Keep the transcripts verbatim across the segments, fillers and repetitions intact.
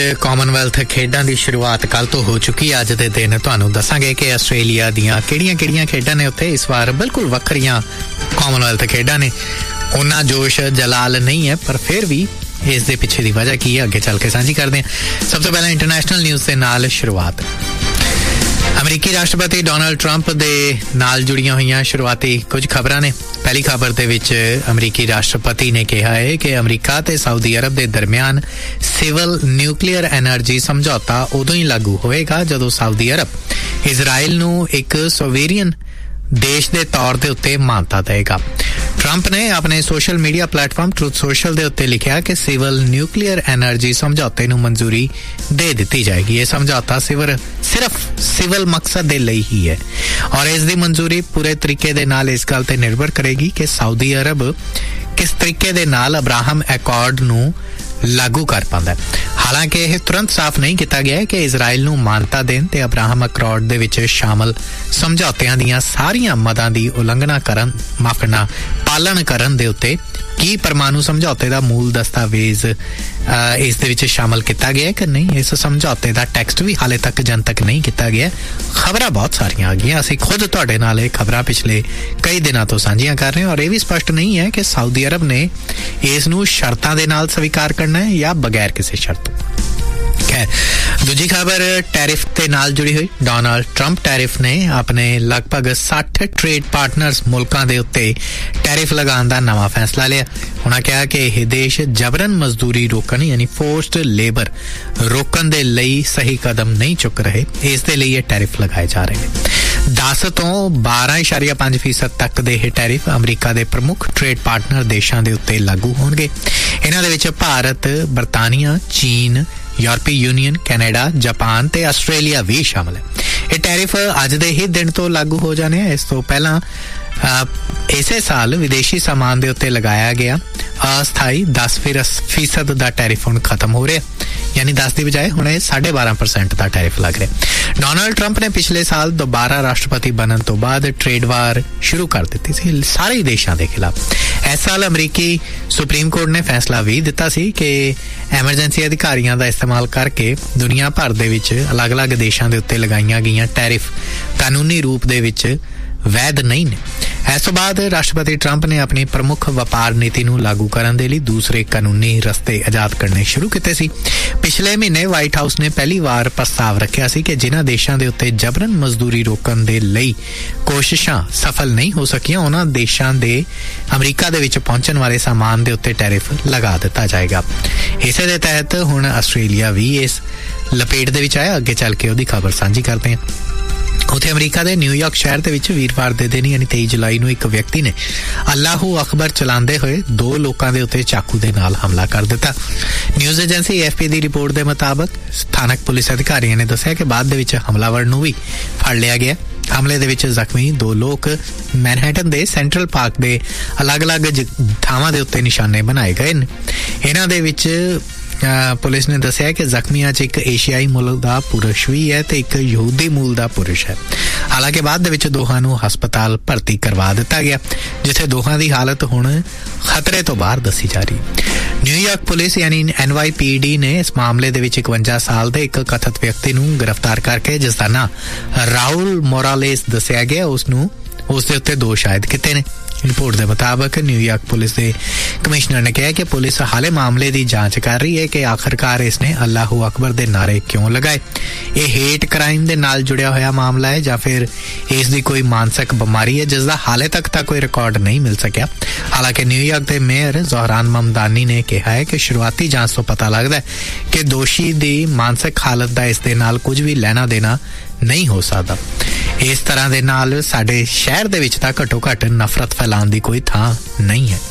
Commonwealth ਖੇਡਾਂ ਦੀ ਸ਼ੁਰੂਆਤ ਕੱਲ ਤੋਂ ਹੋ ਚੁੱਕੀ। ਅੱਜ ਦੇ ਦਿਨ ਤੁਹਾਨੂੰ ਦੱਸਾਂਗੇ ਕਿ ਆਸਟ੍ਰੇਲੀਆ ਦੀਆਂ ਕਿਹੜੀਆਂ-ਕਿਹੜੀਆਂ ਖੇਡਾਂ ਨੇ ਉੱਥੇ। ਇਸ ਵਾਰ ਬਿਲਕੁਲ ਵੱਖਰੀਆਂ ਕਾਮਨਵੈਲਥ ਖੇਡਾਂ ਨੇ। ਉਹਨਾਂ ਜੋਸ਼ ਜਲਾਲ ਨਹੀਂ ਹੈ, ਪਰ ਫਿਰ ਵੀ ਇਸ ਦੇ ਪਿੱਛੇ ਦੀ ਵਜ੍ਹਾ ਕੀ ਹੈ ਅੱਗੇ ਚੱਲ ਕੇ ਸਾਂਝੀ ਕਰਦੇ ਹਾਂ। ਸਭ ਤੋਂ ਪਹਿਲਾਂ ਇੰਟਰਨੈਸ਼ਨਲ ਨਿਊਜ਼ ਦੇ ਨਾਲ ਸ਼ੁਰੂਆਤ। ਅਮਰੀਕੀ ਰਾਸ਼ਟਰਪਤੀ ਡੋਨਾਲਡ ਟਰੰਪ ਦੇ ਨਾਲ ਜੁੜੀਆਂ ਹੋਈਆਂ ਸ਼ੁਰੂਆਤੀ ਕੁਝ ਖਬਰਾਂ ਨੇ। ਪਹਿਲੀ ਖਬਰ ਦੇ ਵਿੱਚ ਅਮਰੀਕੀ ਰਾਸ਼ਟਰਪਤੀ ਨੇ ਕਿਹਾ ਹੈ ਕਿ ਅਮਰੀਕਾ ਤੇ ਸਾਊਦੀ ਅਰਬ ਦੇ ਦਰਮਿਆਨ ਸਿਵਲ ਨਿਊਕਲੀਅਰ ਐਨਰਜੀ ਸਮਝੌਤਾ ਉਦੋਂ ਹੀ ਲਾਗੂ ਹੋਏਗਾ ਜਦੋਂ ਸਾਊਦੀ ਅਰਬ ਇਜ਼ਰਾਈਲ ਨੂੰ ਇੱਕ ਸੋਵੇਰੀਅਨ ਦੇਸ਼ ਦੇ ਤੌਰ ਦੇ ਉੱਤੇ ਮਾਨਤਾ ਦੇਵੇਗਾ। ਟਰੰਪ ਨੇ ਆਪਣੇ social media platform truth social ਦੇ ਉੱਤੇ ਲਿਖਿਆ ਕਿ ਸਿਵਲ ਨਿਊਕਲੀਅਰ ਐਨਰਜੀ ਸਮਝੌਤੇ ਨੂੰ ਮਨਜ਼ੂਰੀ ਦੇ ਦਿੱਤੀ ਜਾਏਗੀ। ਇਹ ਸਮਝੌਤਾ ਸਿਵਰ ਸਿਰਫ ਸਿਵਲ ਮਕਸਦ ਦੇ ਲਈ ਹੀ ਹੈ ਔਰ ਇਸ ਦੀ ਮਨਜ਼ੂਰੀ ਪੂਰੇ ਤਰੀਕੇ ਦੇ ਨਾਲ ਇਸ ਗੱਲ ਤੇ ਨਿਰਭਰ ਕਰੇਗੀ ਕਿ ਸਾਊਦੀ ਅਰਬ ਕਿਸ ਤਰੀਕੇ ਦੇ ਨਾਲ ਅਬਰਾਹਮ ਐਕੋਰਡ ਨੂੰ ਲਾਗੂ ਕਰ ਪਾਉਂਦਾ। ਹਾਲਾਂਕਿ ਇਹ ਤੁਰੰਤ ਸਾਫ਼ ਨਹੀਂ ਕੀਤਾ ਗਿਆ ਕਿ ਇਜ਼ਰਾਈਲ ਨੂੰ ਮਾਨਤਾ ਦੇਣ ਤੇ ਅਬਰਾਹਮ ਐਕੋਰਡ ਦੇ ਵਿੱਚ ਸ਼ਾਮਲ ਸਮਝੌਤਿਆਂ ਦੀਆਂ ਸਾਰੀਆਂ ਮਦਾਂ ਦੀ ਉਲੰਘਣਾ ਕਰਨ ਮਾਫ ਕਰਨਾ ਪਾਲਣ ਕਰਨ ਦੇ ਉੱਤੇ ਕੀ ਪਰਮਾਣੂ ਸਮਝੌਤੇ ਦਾ ਮੂਲ ਦਸਤਾਵੇਜ਼ ਇਸ ਦੇ ਵਿੱਚ ਸ਼ਾਮਲ ਕੀਤਾ ਗਿਆ ਕਿ ਨਹੀਂ। ਇਸ ਸਮਝੌਤੇ ਦਾ ਟੈਕਸਟ ਵੀ ਹਾਲੇ ਤੱਕ ਜਨਤਕ ਨਹੀਂ ਕੀਤਾ ਗਿਆ। ਖਬਰਾਂ ਬਹੁਤ ਸਾਰੀਆਂ ਆ ਗਈਆਂ। ਅਸੀਂ ਖੁਦ ਤੁਹਾਡੇ ਨਾਲ ਇਹ ਖਬਰਾਂ ਪਿਛਲੇ ਕਈ ਦਿਨਾਂ ਤੋਂ ਸਾਂਝੀਆਂ ਕਰ ਰਹੇ ਹਾਂ ਔਰ ਇਹ ਵੀ ਸਪਸ਼ਟ ਨਹੀਂ ਹੈ ਕਿ ਸਾਊਦੀ ਅਰਬ ਨੇ ਇਸ ਨੂੰ ਸ਼ਰਤਾਂ ਦੇ ਨਾਲ ਸਵੀਕਾਰ ਕਰਨਾ ਹੈ ਜਾਂ ਬਗੈਰ ਕਿਸੇ ਸ਼ਰਤ। ਦੂਜੀ ਖਬਰ ਟੈਰਿਫ ਦੇ ਨਾਲ ਜੁੜੀ ਹੋਈ। ਡੋਨਾਲਡ ਟਰੰਪ ਟੈਰਿਫ ਨੇ ਆਪਣੇ ਲਗਭਗ ਸੱਠ ਟ੍ਰੇਡ ਪਾਰਟਨਰਸ ਮੁਲਕਾਂ ਦੇ ਉੱਤੇ ਟੈਰਿਫ ਲਗਾਉਣ ਦਾ ਨਵਾਂ ਫੈਸਲਾ ਲਿਆ। ਉਹਨਾਂ ਕਿਹਾ ਕਿ ਇਹ ਦੇਸ਼ ਜਬਰਨ ਮਜ਼ਦੂਰੀ ਰੋਕਣ ਯਾਨੀ ਫੋਰਸਡ ਲੇਬਰ ਰੋਕਣ ਦੇ ਲਈ ਸਹੀ ਕਦਮ ਨਹੀਂ ਚੁੱਕ ਰਹੇ। ਇਸ ਦੇ ਲਈ ਇਹ ਟੈਰਿਫ ਲਗਾਏ ਜਾ ਰਹੇ ਨੇ। ਦਸ ਤੋਂ ਬਾਰਾਂ ਇਸ਼ਾਰੀਆ ਪੰਜ ਫੀਸਦ ਤੱਕ ਦੇ ਇਹ ਟੈਰਿਫ ਅਮਰੀਕਾ ਦੇ ਪ੍ਰਮੁੱਖ ਟ੍ਰੇਡ ਪਾਰਟਨਰ ਦੇਸ਼ਾਂ ਦੇ ਉੱਤੇ ਲਾਗੂ ਹੋਣਗੇ। ਇਹਨਾਂ ਦੇ ਵਿੱਚ ਭਾਰਤ, ਬਰਤਾਨੀਆ, ਚੀਨ, ਯੂਰਪੀ ਯੂਨੀਅਨ, ਕੈਨੇਡਾ, ਜਾਪਾਨ ਤੇ ਆਸਟ੍ਰੇਲੀਆ ਵੀ ਸ਼ਾਮਲ ਹੈ। ਇਹ ਟੈਰਿਫ ਅੱਜ ਦੇ ਹੀ ਦਿਨ ਤੋਂ ਲਾਗੂ ਹੋ ਜਾਣੇ ਆ। ਇਸ ਤੋਂ ਪਹਿਲਾਂ ਇਸੇ ਸਾਲ ਵਿਦੇਸ਼ੀ ਸਾਮਾਨ ਦੇ ਉੱਤੇ ਲਗਾਇਆ ਗਿਆ ਅਸਥਾਈ ਦਸ ਫੀਸਦ ਦਾ ਟੈਰਿਫ ਹੁਣ ਖਤਮ ਹੋ ਰਿਹਾ, ਯਾਨੀ ਦਸ ਦੀ ਬਜਾਏ ਹੁਣ ਇਹ ਸਾਢੇ ਬਾਰਾਂ ਪਰਸੈਂਟ ਦਾ ਟੈਰਿਫ ਲੱਗ ਰਿਹਾ। ਡੋਨਾਲਡ ਟਰੰਪ ਨੇ ਪਿਛਲੇ ਸਾਲ ਦੁਬਾਰਾ ਰਾਸ਼ਟਰਪਤੀ ਬਣਨ ਤੋਂ ਬਾਅਦ ਟ੍ਰੇਡ ਵਾਰ ਸ਼ੁਰੂ ਕਰ ਦਿੱਤੀ ਸੀ ਸਾਰੇ ਹੀ ਦੇਸ਼ਾਂ ਦੇ ਖਿਲਾਫ। ਇਸ ਸਾਲ ਅਮਰੀਕੀ ਸੁਪਰੀਮ ਕੋਰਟ ਨੇ ਫੈਸਲਾ ਵੀ ਦਿੱਤਾ ਸੀ ਕਿ ਐਮਰਜੈਂਸੀ ਅਧਿਕਾਰੀਆਂ ਦਾ ਇਸਤੇਮਾਲ ਕਰਕੇ ਦੁਨੀਆ ਭਰ ਦੇ ਵਿੱਚ ਅਲੱਗ-ਅਲੱਗ ਦੇਸ਼ਾਂ ਦੇ ਉੱਤੇ ਲਗਾਈਆਂ ਗਈਆਂ ਟੈਰਿਫ ਕਾਨੂੰਨੀ ਰੂਪ ਦੇ ਵਿੱਚ ਵੈਧ ਨਹੀਂ ਨੇ। ਇਸ ਤੋਂ ਬਾਅਦ ਰਾਸ਼ਟਰਪਤੀ ਟਰੰਪ ਨੇ ਆਪਣੀ ਪ੍ਰਮੁੱਖ ਵਪਾਰ ਨੀਤੀ ਨੂੰ ਲਾਗੂ ਕਰਨ ਦੇ ਲਈ ਦੂਸਰੇ ਕਾਨੂੰਨੀ ਰਸਤੇ ਆਜ਼ਾਦ ਕਰਨੇ ਸ਼ੁਰੂ ਕੀਤੇ ਸੀ। ਪਿਛਲੇ ਮਹੀਨੇ ਵਾਈਟ ਹਾਊਸ ਨੇ ਪਹਿਲੀ ਵਾਰ ਪ੍ਰਸਤਾਵ ਰੱਖਿਆ ਸੀ ਕਿ ਜਿਨ੍ਹਾਂ ਦੇਸ਼ਾਂ ਦੇ ਉੱਤੇ ਜਬਰਨ ਮਜ਼ਦੂਰੀ ਰੋਕਣ ਦੇ ਲਈ ਕੋਸ਼ਿਸ਼ਾਂ ਸਫਲ ਨਹੀਂ ਹੋ ਸਕੀਆਂ ਉਹਨਾਂ ਦੇਸ਼ਾਂ ਦੇ ਅਮਰੀਕਾ ਦੇ ਵਿੱਚ ਪਹੁੰਚਣ ਵਾਲੇ ਸਾਮਾਨ ਦੇ ਉੱਤੇ ਟੈਰਿਫ ਲਗਾ ਦਿੱਤਾ ਜਾਏਗਾ। ਇਸੇ ਦੇ ਤਹਿਤ ਹੁਣ ਆਸਟ੍ਰੇਲੀਆ ਵੀ ਇਸ ਲਪੇਟ ਦੇ ਵਿੱਚ ਆਇਆ। ਅੱਗੇ ਚੱਲ ਕੇ ਉਹਦੀ ਖਬਰ ਸਾਂਝੀ ਕਰਦੇ ਹਾਂ। ਉੱਥੇ ਅਮਰੀਕਾ ਦੇ ਨਿਊਯਾਰਕ ਸ਼ਹਿਰ ਦੇ ਵਿੱਚ ਵੀਰਵਾਰ ਦੇ ਦਿਨ ਯਾਨੀ ਤੇਈ ਜੁਲਾਈ ਨੂੰ ਇੱਕ ਵਿਅਕਤੀ ਨੇ ਅੱਲਾਹੂ ਅਕਬਰ ਚਲਾਉਂਦੇ ਹੋਏ ਦੋ ਲੋਕਾਂ ਦੇ ਉੱਤੇ ਚਾਕੂ ਦੇ ਨਾਲ ਹਮਲਾ ਕਰ ਦਿੱਤਾ। ਨਿਊਜ਼ ਏਜੰਸੀ ਏ ਐਫ ਪੀ ਦੀ ਰਿਪੋਰਟ ਦੇ ਮੁਤਾਬਕ ਸਥਾਨਕ ਪੁਲਿਸ ਅਧਿਕਾਰੀਆਂ ਨੇ ਦੱਸਿਆ ਕਿ ਬਾਅਦ ਦੇ ਵਿੱਚ ਹਮਲਾਵਰ ਨੂੰ ਵੀ ਫੜ ਲਿਆ ਗਿਆ। ਹਮਲੇ ਦੇ ਵਿੱਚ ਜ਼ਖਮੀ ਦੋ ਲੋਕ ਮੈਨਹੈਟਨ ਦੇ ਸੈਂਟਰਲ ਪਾਰਕ ਦੇ ਅਲੱਗ-ਅਲੱਗ ਥਾਵਾਂ ਦੇ ਉੱਤੇ ਨਿਸ਼ਾਨੇ ਬਣਾਏ ਗਏ ਨੇ। ਇਹਨਾਂ ਦੇ ਵਿੱਚ ਪੁਲਿਸ ਨੇ ਦੱਸਿਆ ਕਿ ਜ਼ਖਮੀਆਂ 'ਚ ਇੱਕ ਏਸ਼ੀਆਈ ਮੁਲਕ ਦਾ ਪੁਰਸ਼ ਵੀ ਹੈ ਤੇ ਇੱਕ ਯਹੂਦੀ ਮੂਲ ਦਾ ਪੁਰਸ਼ ਹੈ। ਹਾਲਾਂਕਿ ਬਾਅਦ ਦੇ ਵਿੱਚ ਦੋਹਾਂ ਨੂੰ ਹਸਪਤਾਲ ਭਰਤੀ ਕਰਵਾ ਦਿੱਤਾ ਗਿਆ, ਜਿੱਥੇ ਦੋਹਾਂ ਦੀ ਹਾਲਤ ਹੁਣ ਖਤਰੇ ਤੋਂ ਬਾਹਰ ਦੱਸੀ ਜਾ ਰਹੀ। ਨਿਊਯਾਰਕ ਪੁਲਿਸ ਯਾਨੀ ਐਨ ਵਾਈ ਪੀ ਡੀ ਨੇ ਇਸ ਮਾਮਲੇ ਦੇ ਵਿੱਚ ਇਕਵੰਜਾ ਸਾਲ ਦੇ ਇੱਕ ਕਥਿਤ ਵਿਅਕਤੀ ਨੂੰ ਗ੍ਰਿਫਤਾਰ ਕਰਕੇ ਜਿਸ ਦਾ ਨਾਂ ਰਾਉਲ ਮੋਰਾਲੇਸ ਦੱਸਿਆ ਗਿਆ ਉਸ ਨੂੰ ਉਸ ਦੇ ਉੱਤੇ ਦੋਸ਼ ਆਇਦ ਕੀਤੇ ਨੇ। ਰਿਪੋਰਟ ਦੇ ਮੁਤਾਬਕ ਨਿਊਯਾਰਕ ਪੁਲਿਸ ਦੇ ਕਮਿਸ਼ਨਰ ਨੇ ਕਿਹਾ ਕਿ ਪੁਲਿਸ ਹਾਲੇ ਮਾਮਲੇ ਦੀ ਜਾਂਚ ਕਰ ਰਹੀ ਹੈ ਕਿ ਆਖਰਕਾਰ ਇਸਨੇ ਅੱਲਾਹੂ ਅਕਬਰ ਦੇ ਨਾਰੇ ਕਿਉਂ ਲਗਾਏ। ਇਹ ਹੇਟ ਕ੍ਰਾਈਮ ਦੇ ਨਾਲ ਜੁੜਿਆ ਹੋਇਆ ਮਾਮਲਾ ਹੈ ਜਾਂ ਫਿਰ ਇਸ ਦੀ ਕੋਈ ਮਾਨਸਿਕ ਬਿਮਾਰੀ ਹੈ ਜਿਸ ਦਾ ਹਾਲੇ ਤੱਕ ਤਾਂ ਕੋਈ ਰਿਕਾਰਡ ਨਹੀਂ ਮਿਲ ਸਕਿਆ। ਹਾਲਾਂਕਿ ਨਿਊਯਾਰਕ ਦੇ ਮੇਅਰ ਜ਼ੋਹਰਾਨ ਮਮਦਾਨੀ ਨੇ ਕਿਹਾ ਹੈ ਕਿ ਸ਼ੁਰੂਆਤੀ ਜਾਂਚ ਤੋਂ ਪਤਾ ਲੱਗਦਾ ਹੈ ਕਿ ਦੋਸ਼ੀ ਦੀ ਮਾਨਸਿਕ ਹਾਲਤ ਦਾ ਇਸ ਦੇ ਨਾਲ ਕੁਝ ਵੀ ਲੈਣਾ ਦੇਣਾ ਨਹੀਂ ਹੋ ਸਕਦਾ। ਇਸ ਤਰ੍ਹਾਂ ਦੇ ਨਾਲ ਸਾਡੇ ਸ਼ਹਿਰ ਦੇ ਵਿੱਚ ਤਾਂ ਘੱਟੋ ਘੱਟ ਨਫ਼ਰਤ ਫੈਲਾਉਣ ਦੀ ਕੋਈ ਥਾਂ ਨਹੀਂ ਹੈ।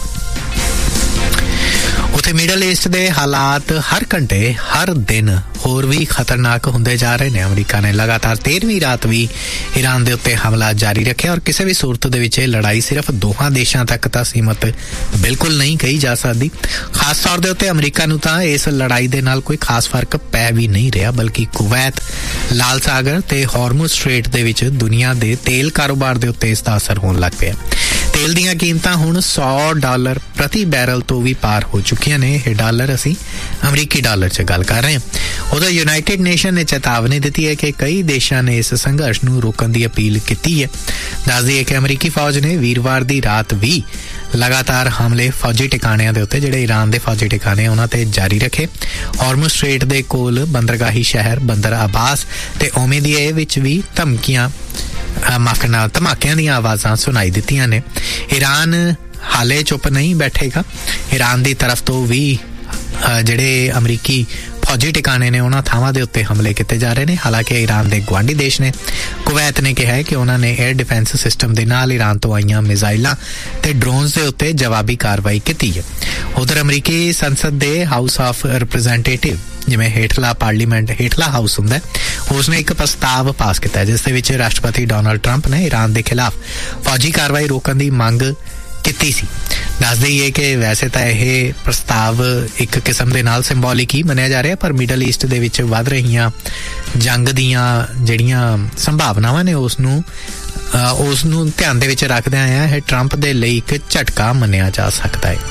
ਉੱਥੇ ਮਿਡਲ ਈਸਟ ਦੇ ਹਾਲਾਤ ਹਰ ਘੰਟੇ ਹਰ ਦਿਨ ਹੋਰ ਵੀ ਖਤਰਨਾਕ ਹੁੰਦੇ ਜਾ ਰਹੇ ਨੇ। ਅਮਰੀਕਾ ਨੇ ਲਗਾਤਾਰ ਤੇਰਵੀਂ ਰਾਤ ਵੀ ਈਰਾਨ ਦੇ ਉੱਤੇ ਹਮਲਾ ਜਾਰੀ ਰੱਖਿਆ ਔਰ ਕਿਸੇ ਵੀ ਸੂਰਤ ਦੇ ਵਿੱਚ ਇਹ ਲੜਾਈ ਸਿਰਫ ਦੋਹਾਂ ਦੇਸ਼ਾਂ ਤੱਕ ਤਾਂ ਸੀਮਤ ਬਿਲਕੁਲ ਨਹੀਂ ਕਹੀ ਜਾ ਸਕਦੀ। ਖਾਸ ਤੌਰ ਦੇ ਉੱਤੇ ਅਮਰੀਕਾ ਨੂੰ ਤਾਂ ਇਸ ਲੜਾਈ ਦੇ ਨਾਲ ਕੋਈ ਖਾਸ ਫਰਕ ਪੈ ਵੀ ਨਹੀਂ ਰਿਹਾ, ਬਲਕਿ ਕੁਵੈਤ, ਲਾਲ ਸਾਗਰ ਤੇ ਹਾਰਮੁਜ਼ ਸਟ੍ਰੇਟ ਦੇ ਵਿੱਚ ਦੁਨੀਆ ਦੇ ਤੇਲ ਕਾਰੋਬਾਰ ਦੇ ਉੱਤੇ ਇਸ ਦਾ ਅਸਰ ਹੋਣ ਲੱਗ ਪਿਆ। ਤੇਲ ਦੀਆਂ ਕੀਮਤਾਂ ਹੁਣ ਸੌ ਡਾਲਰ ਪ੍ਰਤੀ ਬੈਰਲ ਤੋਂ ਵੀ ਪਾਰ ਹੋ ਚੁੱਕੀਆਂ ਨੇ। ਇਹ ਡਾਲਰ ਅਸੀਂ ਅਮਰੀਕੀ ਡਾਲਰ 'ਚ ਗੱਲ ਕਰ ਰਹੇ ਹਾਂ। ਉਧਰ ਯੂਨਾਈਟਿਡ ਨੇਸ਼ਨ ਨੇ ਚੇਤਾਵਨੀ ਦਿੱਤੀ ਹੈ ਕਿ ਕਈ ਦੇਸ਼ਾਂ ਨੇ ਇਸ ਸੰਘਰਸ਼ ਨੂੰ ਰੋਕਣ ਦੀ ਅਪੀਲ ਕੀਤੀ ਹੈ। ਦੱਸਦੀ ਹੈ ਕਿ ਅਮਰੀਕੀ ਫੌਜ ਨੇ ਵੀਰਵਾਰ ਦੀ ਰਾਤ ਵੀ ਲਗਾਤਾਰ ਹਮਲੇ ਫੌਜੀ ਟਿਕਾਣਿਆਂ ਦੇ ਉੱਤੇ, ਜਿਹੜੇ ਈਰਾਨ ਦੇ ਫੌਜੀ ਟਿਕਾਣੇ ਉਹਨਾਂ ਤੇ ਜਾਰੀ ਰੱਖੇ। ਹਾਰਮੁਜ਼ ਸਟ੍ਰੇਟ ਦੇ ਕੋਲ ਬੰਦਰਗਾਹੀ ਸ਼ਹਿਰ ਬੰਦਰ ਅਬਾਸ ਤੇ ਓਮੇਦੀਏ ਵਿੱਚ ਵੀ ਧਮਕੀਆਂ ਮਾਫ ਕਰਨਾ ਧਮਾਕਿਆਂ ਦੀਆਂ ਆਵਾਜ਼ਾਂ ਸੁਣਾਈ ਦਿੱਤੀਆਂ ਨੇ। ਈਰਾਨ ਹਾਲੇ ਚੁੱਪ ਨਹੀਂ ਬੈਠੇਗਾ। ਈਰਾਨ ਦੀ ਤਰਫ ਤੋਂ ਵੀ ਜਿਹੜੇ ਅਮਰੀਕੀ ਫੌਜੀ ਟਿਕਾਣੇ ਨੇ ਉਹਨਾਂ ਥਾਵਾਂ ਦੇ ਉੱਤੇ ਹਮਲੇ ਕੀਤੇ ਜਾ ਰਹੇ ਨੇ। ਹਾਲਾਂਕਿ ਈਰਾਨ ਦੇ ਗੁਆਂਢੀ ਦੇਸ਼ ਨੇ ਕੁਵੈਤ ਨੇ ਕਿਹਾ ਹੈ ਕਿ ਉਹਨਾਂ ਨੇ 에ਅਰ ਡਿਫੈਂਸ ਸਿਸਟਮ ਦੇ ਨਾਲ ਈਰਾਨ ਤੋਂ ਆਈਆਂ ਮਿਜ਼ਾਈਲਾਂ ਤੇ ਡਰੋਨਸ ਦੇ ਉੱਤੇ ਜਵਾਬੀ ਕਾਰਵਾਈ ਕੀਤੀ ਹੈ। ਉਧਰ ਅਮਰੀਕੀ ਸੰਸਦ ਦੇ ਹਾਊਸ ਆਫ ਰਿਪਰੈਜ਼ੈਂਟੇਟਿਵ, ਜਿਵੇਂ ਹੇਠਲਾ ਪਾਰਲੀਮੈਂਟ ਹੇਠਲਾ ਹਾਊਸ ਹੁੰਦਾ, ਉਸਨੇ ਇੱਕ ਪ੍ਰਸਤਾਵ ਪਾਸ ਕੀਤਾ ਜਿਸ ਦੇ ਵਿੱਚ ਰਾਸ਼ਟਰਪਤੀ ਡੋਨਾਲਡ ਟਰੰਪ ਨੇ ਈਰਾਨ ਦੇ ਖਿਲਾਫ ਫੌਜੀ ਕਾਰਵਾਈ ਰੋਕਣ ਦੀ ਮੰਗ ਕੀਤੀ ਸੀ। ਦੱਸ ਦੇਈਏ ਕਿ ਵੈਸੇ ਤਾਂ ਇਹ ਪ੍ਰਸਤਾਵ ਇੱਕ ਕਿਸਮ ਦੇ ਨਾਲ ਸਿੰਬੋਲਿਕ ਹੀ ਮੰਨਿਆ ਜਾ ਰਿਹਾ, ਪਰ ਮਿਡਲ ਈਸਟ ਦੇ ਵਿੱਚ ਵੱਧ ਰਹੀਆਂ ਜੰਗ ਦੀਆਂ ਜਿਹੜੀਆਂ ਸੰਭਾਵਨਾਵਾਂ ਨੇ ਉਸ ਨੂੰ ਉਸ ਨੂੰ ਧਿਆਨ ਦੇ ਵਿੱਚ ਰੱਖਦਿਆਂ ਆਇਆ ਇਹ ਟਰੰਪ ਦੇ ਲਈ ਇੱਕ ਝਟਕਾ ਮੰਨਿਆ ਜਾ ਸਕਦਾ ਹੈ।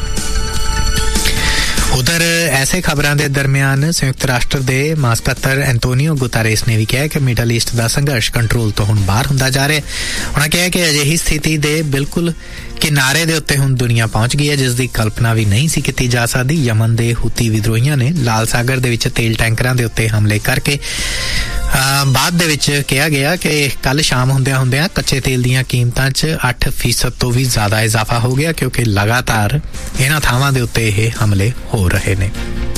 ਉਧਰ ਐਸੇ ਖਬਰਾਂ ਦੇ ਦਰਮਿਆਨ ਸੰਯੁਕਤ ਰਾਸ਼ਟਰ ਦੇ ਮਹਾਸਕੱਤਰ ਐਂਟੋਨੀਓ ਗੁਤਾਰੇਸ ਨੇ ਵੀ ਕਿਹਾ ਕਿ ਮਿਡਲ ਈਸਟ ਦਾ ਸੰਘਰਸ਼ ਕੰਟਰੋਲ ਤੋਂ ਹੁਣ ਬਾਹਰ ਹੁੰਦਾ ਜਾ ਰਿਹਾ। ਉਹਨਾਂ ਕਿਹਾ ਕਿ ਅਜਿਹੀ ਸਥਿਤੀ ਦੇ ਬਿਲਕੁਲ ਕਿਨਾਰੇ ਦੇ ਉੱਤੇ ਹੁਣ ਦੁਨੀਆ ਪਹੁੰਚ ਗਈ ਹੈ ਜਿਸ ਦੀ ਕਲਪਨਾ ਵੀ ਨਹੀਂ ਸੀ ਕੀਤੀ ਜਾ ਸਕਦੀ। ਯਮਨ ਦੇ ਹੂਤੀ ਵਿਦਰੋਹੀਆਂ ਨੇ ਲਾਲ ਸਾਗਰ ਦੇ ਵਿੱਚ ਤੇਲ ਟੈਂਕਰਾਂ ਦੇ ਉੱਤੇ ਹਮਲੇ ਕਰਕੇ ਬਾਅਦ ਦੇ ਵਿੱਚ ਕਿਹਾ ਗਿਆ ਕਿ ਕੱਲ ਸ਼ਾਮ ਹੁੰਦਿਆਂ ਹੁੰਦਿਆਂ ਕੱਚੇ ਤੇਲ ਦੀਆਂ ਕੀਮਤਾਂ 'ਚ ਅੱਠ ਫੀਸਦ ਤੋਂ ਵੀ ਜ਼ਿਆਦਾ ਇਜ਼ਾਫਾ ਹੋ ਗਿਆ, ਕਿਉਂਕਿ ਲਗਾਤਾਰ ਇਹਨਾਂ ਥਾਵਾਂ ਦੇ ਉੱਤੇ ਇਹ ਹਮਲੇ ਹੋ ਰਹੇ ਨੇ।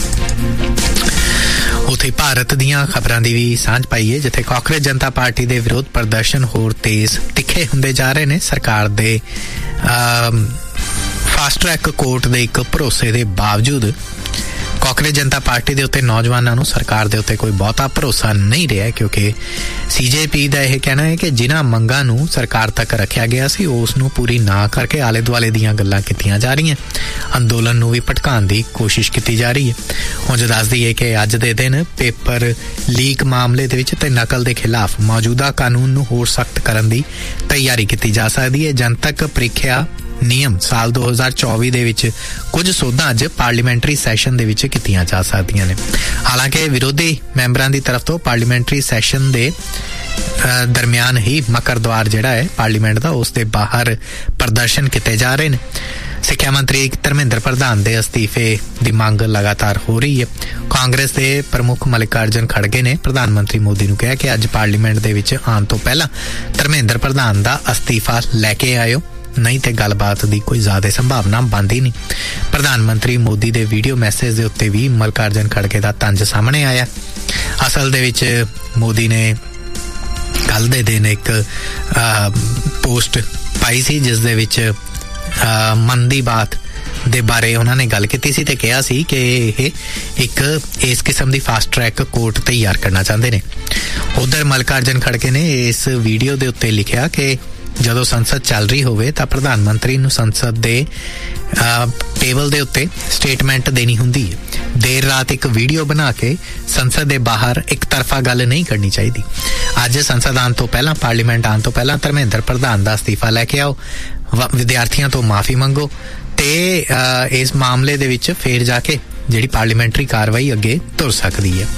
ਉੱਥੇ ਭਾਰਤ ਦੀਆਂ ਖਬਰਾਂ ਦੀ ਵੀ ਸਾਂਝ ਪਾਈਏ, ਜਿੱਥੇ ਕਾਂਗਰਸ ਜਨਤਾ ਪਾਰਟੀ ਦੇ ਵਿਰੋਧ ਪ੍ਰਦਰਸ਼ਨ ਹੋਰ ਤੇਜ਼ ਤਿੱਖੇ ਹੁੰਦੇ ਜਾ ਰਹੇ ਨੇ। ਸਰਕਾਰ ਦੇ ਫਾਸਟ ਟਰੈਕ ਕੋਰਟ ਦੇ ਇੱਕ ਭਰੋਸੇ ਦੇ ਬਾਵਜੂਦ ਕਾਂਗਰਸ ਜਨਤਾ ਪਾਰਟੀ ਦੇ ਉੱਤੇ ਨੌਜਵਾਨਾਂ ਨੂੰ ਸਰਕਾਰ ਦੇ ਉੱਤੇ ਕੋਈ ਬਹੁਤਾ ਭਰੋਸਾ ਨਹੀਂ ਰਿਹਾ, ਕਿਉਂਕਿ ਸੀ ਜੇ ਪੀ ਦਾ ਇਹ ਕਹਿਣਾ ਹੈ ਕਿ ਜਿਨ੍ਹਾਂ ਮੰਗਾਂ ਨੂੰ ਸਰਕਾਰ ਤੱਕ ਰੱਖਿਆ ਗਿਆ ਸੀ ਉਸ ਨੂੰ ਪੂਰੀ ਨਾ ਕਰਕੇ ਆਲੇ ਦੁਆਲੇ ਦੀਆਂ ਗੱਲਾਂ ਕੀਤੀਆਂ ਜਾ ਰਹੀਆਂ। ਅੰਦੋਲਨ ਨੂੰ ਵੀ ਭਟਕਾਉਣ ਦੀ ਕੋਸ਼ਿਸ਼ ਕੀਤੀ ਜਾ ਰਹੀ ਹੈ। ਉਂਝ ਦੱਸਦੀ ਹੈ ਕਿ ਅੱਜ ਦੇ ਦਿਨ ਪੇਪਰ ਲੀਕ ਮਾਮਲੇ ਦੇ ਵਿੱਚ ਤੇ ਨਕਲ ਦੇ ਖਿਲਾਫ ਮੌਜੂਦਾ ਕਾਨੂੰਨ ਨੂੰ ਹੋਰ ਸਖਤ ਕਰਨ ਦੀ ਤਿਆਰੀ ਕੀਤੀ ਜਾ ਸਕਦੀ ਹੈ। ਜਨਤਕ ਪ੍ਰੀਖਿਆ ਨਿਯਮ ਸਾਲ ਦੋ ਹਜ਼ਾਰ ਚੌਵੀ ਦੇ ਵਿੱਚ ਕੁਝ ਸੋਧਾਂ ਅੱਜ ਪਾਰਲੀਮੈਂਟਰੀ ਸੈਸ਼ਨ ਦੇ ਵਿੱਚ ਕੀਤੀਆਂ ਜਾ ਸਕਦੀਆਂ ਨੇ। ਹਾਲਾਂਕਿ ਵਿਰੋਧੀ ਮੈਂਬਰਾਂ ਦੀ ਤਰਫ ਤੋਂ ਪਾਰਲੀਮੈਂਟਰੀ ਸੈਸ਼ਨ ਦੇ ਦਰਮਿਆਨ ਹੀ ਮਕਰ ਦੁਆਰ ਜਿਹੜਾ ਹੈ ਪਾਰਲੀਮੈਂਟ ਦਾ ਉਸ ਦੇ ਬਾਹਰ ਪ੍ਰਦਰਸ਼ਨ ਕੀਤੇ ਜਾ ਰਹੇ ਨੇ। ਸਿੱਖਿਆ ਮੰਤਰੀ ਧਰਮਿੰਦਰ ਪ੍ਰਧਾਨ ਦੇ ਅਸਤੀਫੇ ਦੀ ਮੰਗ ਲਗਾਤਾਰ ਹੋ ਰਹੀ ਹੈ। ਕਾਂਗਰਸ ਦੇ ਪ੍ਰਮੁੱਖ ਮਲਿਕਾਰਜੁਨ ਖੜਗੇ ਨੇ ਪ੍ਰਧਾਨ ਮੰਤਰੀ ਮੋਦੀ ਨੂੰ ਕਿਹਾ ਕਿ ਅੱਜ ਪਾਰਲੀਮੈਂਟ ਦੇ ਵਿੱਚ ਆਉਣ ਤੋਂ ਪਹਿਲਾਂ ਧਰਮਿੰਦਰ ਪ੍ਰਧਾਨ ਦਾ ਅਸਤੀਫਾ ਲੈ ਕੇ ਆਇਓ, ਨਹੀਂ ਤੇ ਗੱਲਬਾਤ ਦੀ ਕੋਈ ਜ਼ਿਆਦਾ ਸੰਭਾਵਨਾ ਬਣਦੀ ਨਹੀਂ। ਪ੍ਰਧਾਨ ਮੰਤਰੀ ਮੋਦੀ ਦੇ ਵੀਡੀਓ ਮੈਸੇਜ ਦੇ ਉੱਤੇ ਵੀ ਮਲਿਕਾਰਜੁਨ ਖੜਗੇ ਦਾ ਤੰਜ ਸਾਹਮਣੇ ਆਇਆ। ਅਸਲ ਦੇ ਵਿੱਚ ਮੋਦੀ ਨੇ ਕੱਲ ਦੇ ਦਿਨ ਇੱਕ ਪੋਸਟ ਪਾਈ ਸੀ ਜਿਸ ਦੇ ਵਿੱਚ ਮਨ ਦੀ ਬਾਤ ਦੇ ਬਾਰੇ ਉਹਨਾਂ ਨੇ ਗੱਲ ਕੀਤੀ ਸੀ ਤੇ ਕਿਹਾ ਸੀ ਕਿ ਇਹ ਇੱਕ ਇਸ ਕਿਸਮ ਦੀ ਫਾਸਟ ਟਰੈਕ ਕੋਰਟ ਤਿਆਰ ਕਰਨਾ ਚਾਹੁੰਦੇ ਨੇ। ਉਧਰ ਮਲਿਕਾਰਜੁਨ ਖੜਗੇ ਨੇ ਇਸ ਵੀਡੀਓ ਦੇ ਉੱਤੇ ਲਿਖਿਆ ਕਿ ਜਦੋਂ ਸੰਸਦ ਚੱਲ ਰਹੀ ਹੋਵੇ ਤਾਂ ਪ੍ਰਧਾਨ ਮੰਤਰੀ ਨੂੰ ਸੰਸਦ ਦੇ ਟੇਬਲ ਦੇ ਉੱਤੇ ਸਟੇਟਮੈਂਟ ਦੇਣੀ ਹੁੰਦੀ ਹੈ। ਦੇਰ ਰਾਤ ਇੱਕ ਵੀਡੀਓ ਬਣਾ ਕੇ ਸੰਸਦ ਦੇ ਬਾਹਰ ਇੱਕ ਤਰਫਾ ਗੱਲ ਨਹੀਂ ਕਰਨੀ ਚਾਹੀਦੀ। ਅੱਜ ਸੰਸਦ ਆਉਣ ਤੋਂ ਪਹਿਲਾਂ, ਪਾਰਲੀਮੈਂਟ ਆਉਣ ਤੋਂ ਪਹਿਲਾਂ ਧਰਮਿੰਦਰ ਪ੍ਰਧਾਨ ਦਾ ਅਸਤੀਫਾ ਲੈ ਕੇ ਆਓ, ਵਿਦਿਆਰਥੀਆਂ ਤੋਂ ਮਾਫੀ ਮੰਗੋ ਤੇ ਇਸ ਮਾਮਲੇ ਦੇ ਵਿੱਚ ਫੇਰ ਜਾ ਕੇ ਜਿਹੜੀ ਪਾਰਲੀਮੈਂਟਰੀ ਕਾਰਵਾਈ ਅੱਗੇ ਤੁਰ ਸਕਦੀ ਹੈ।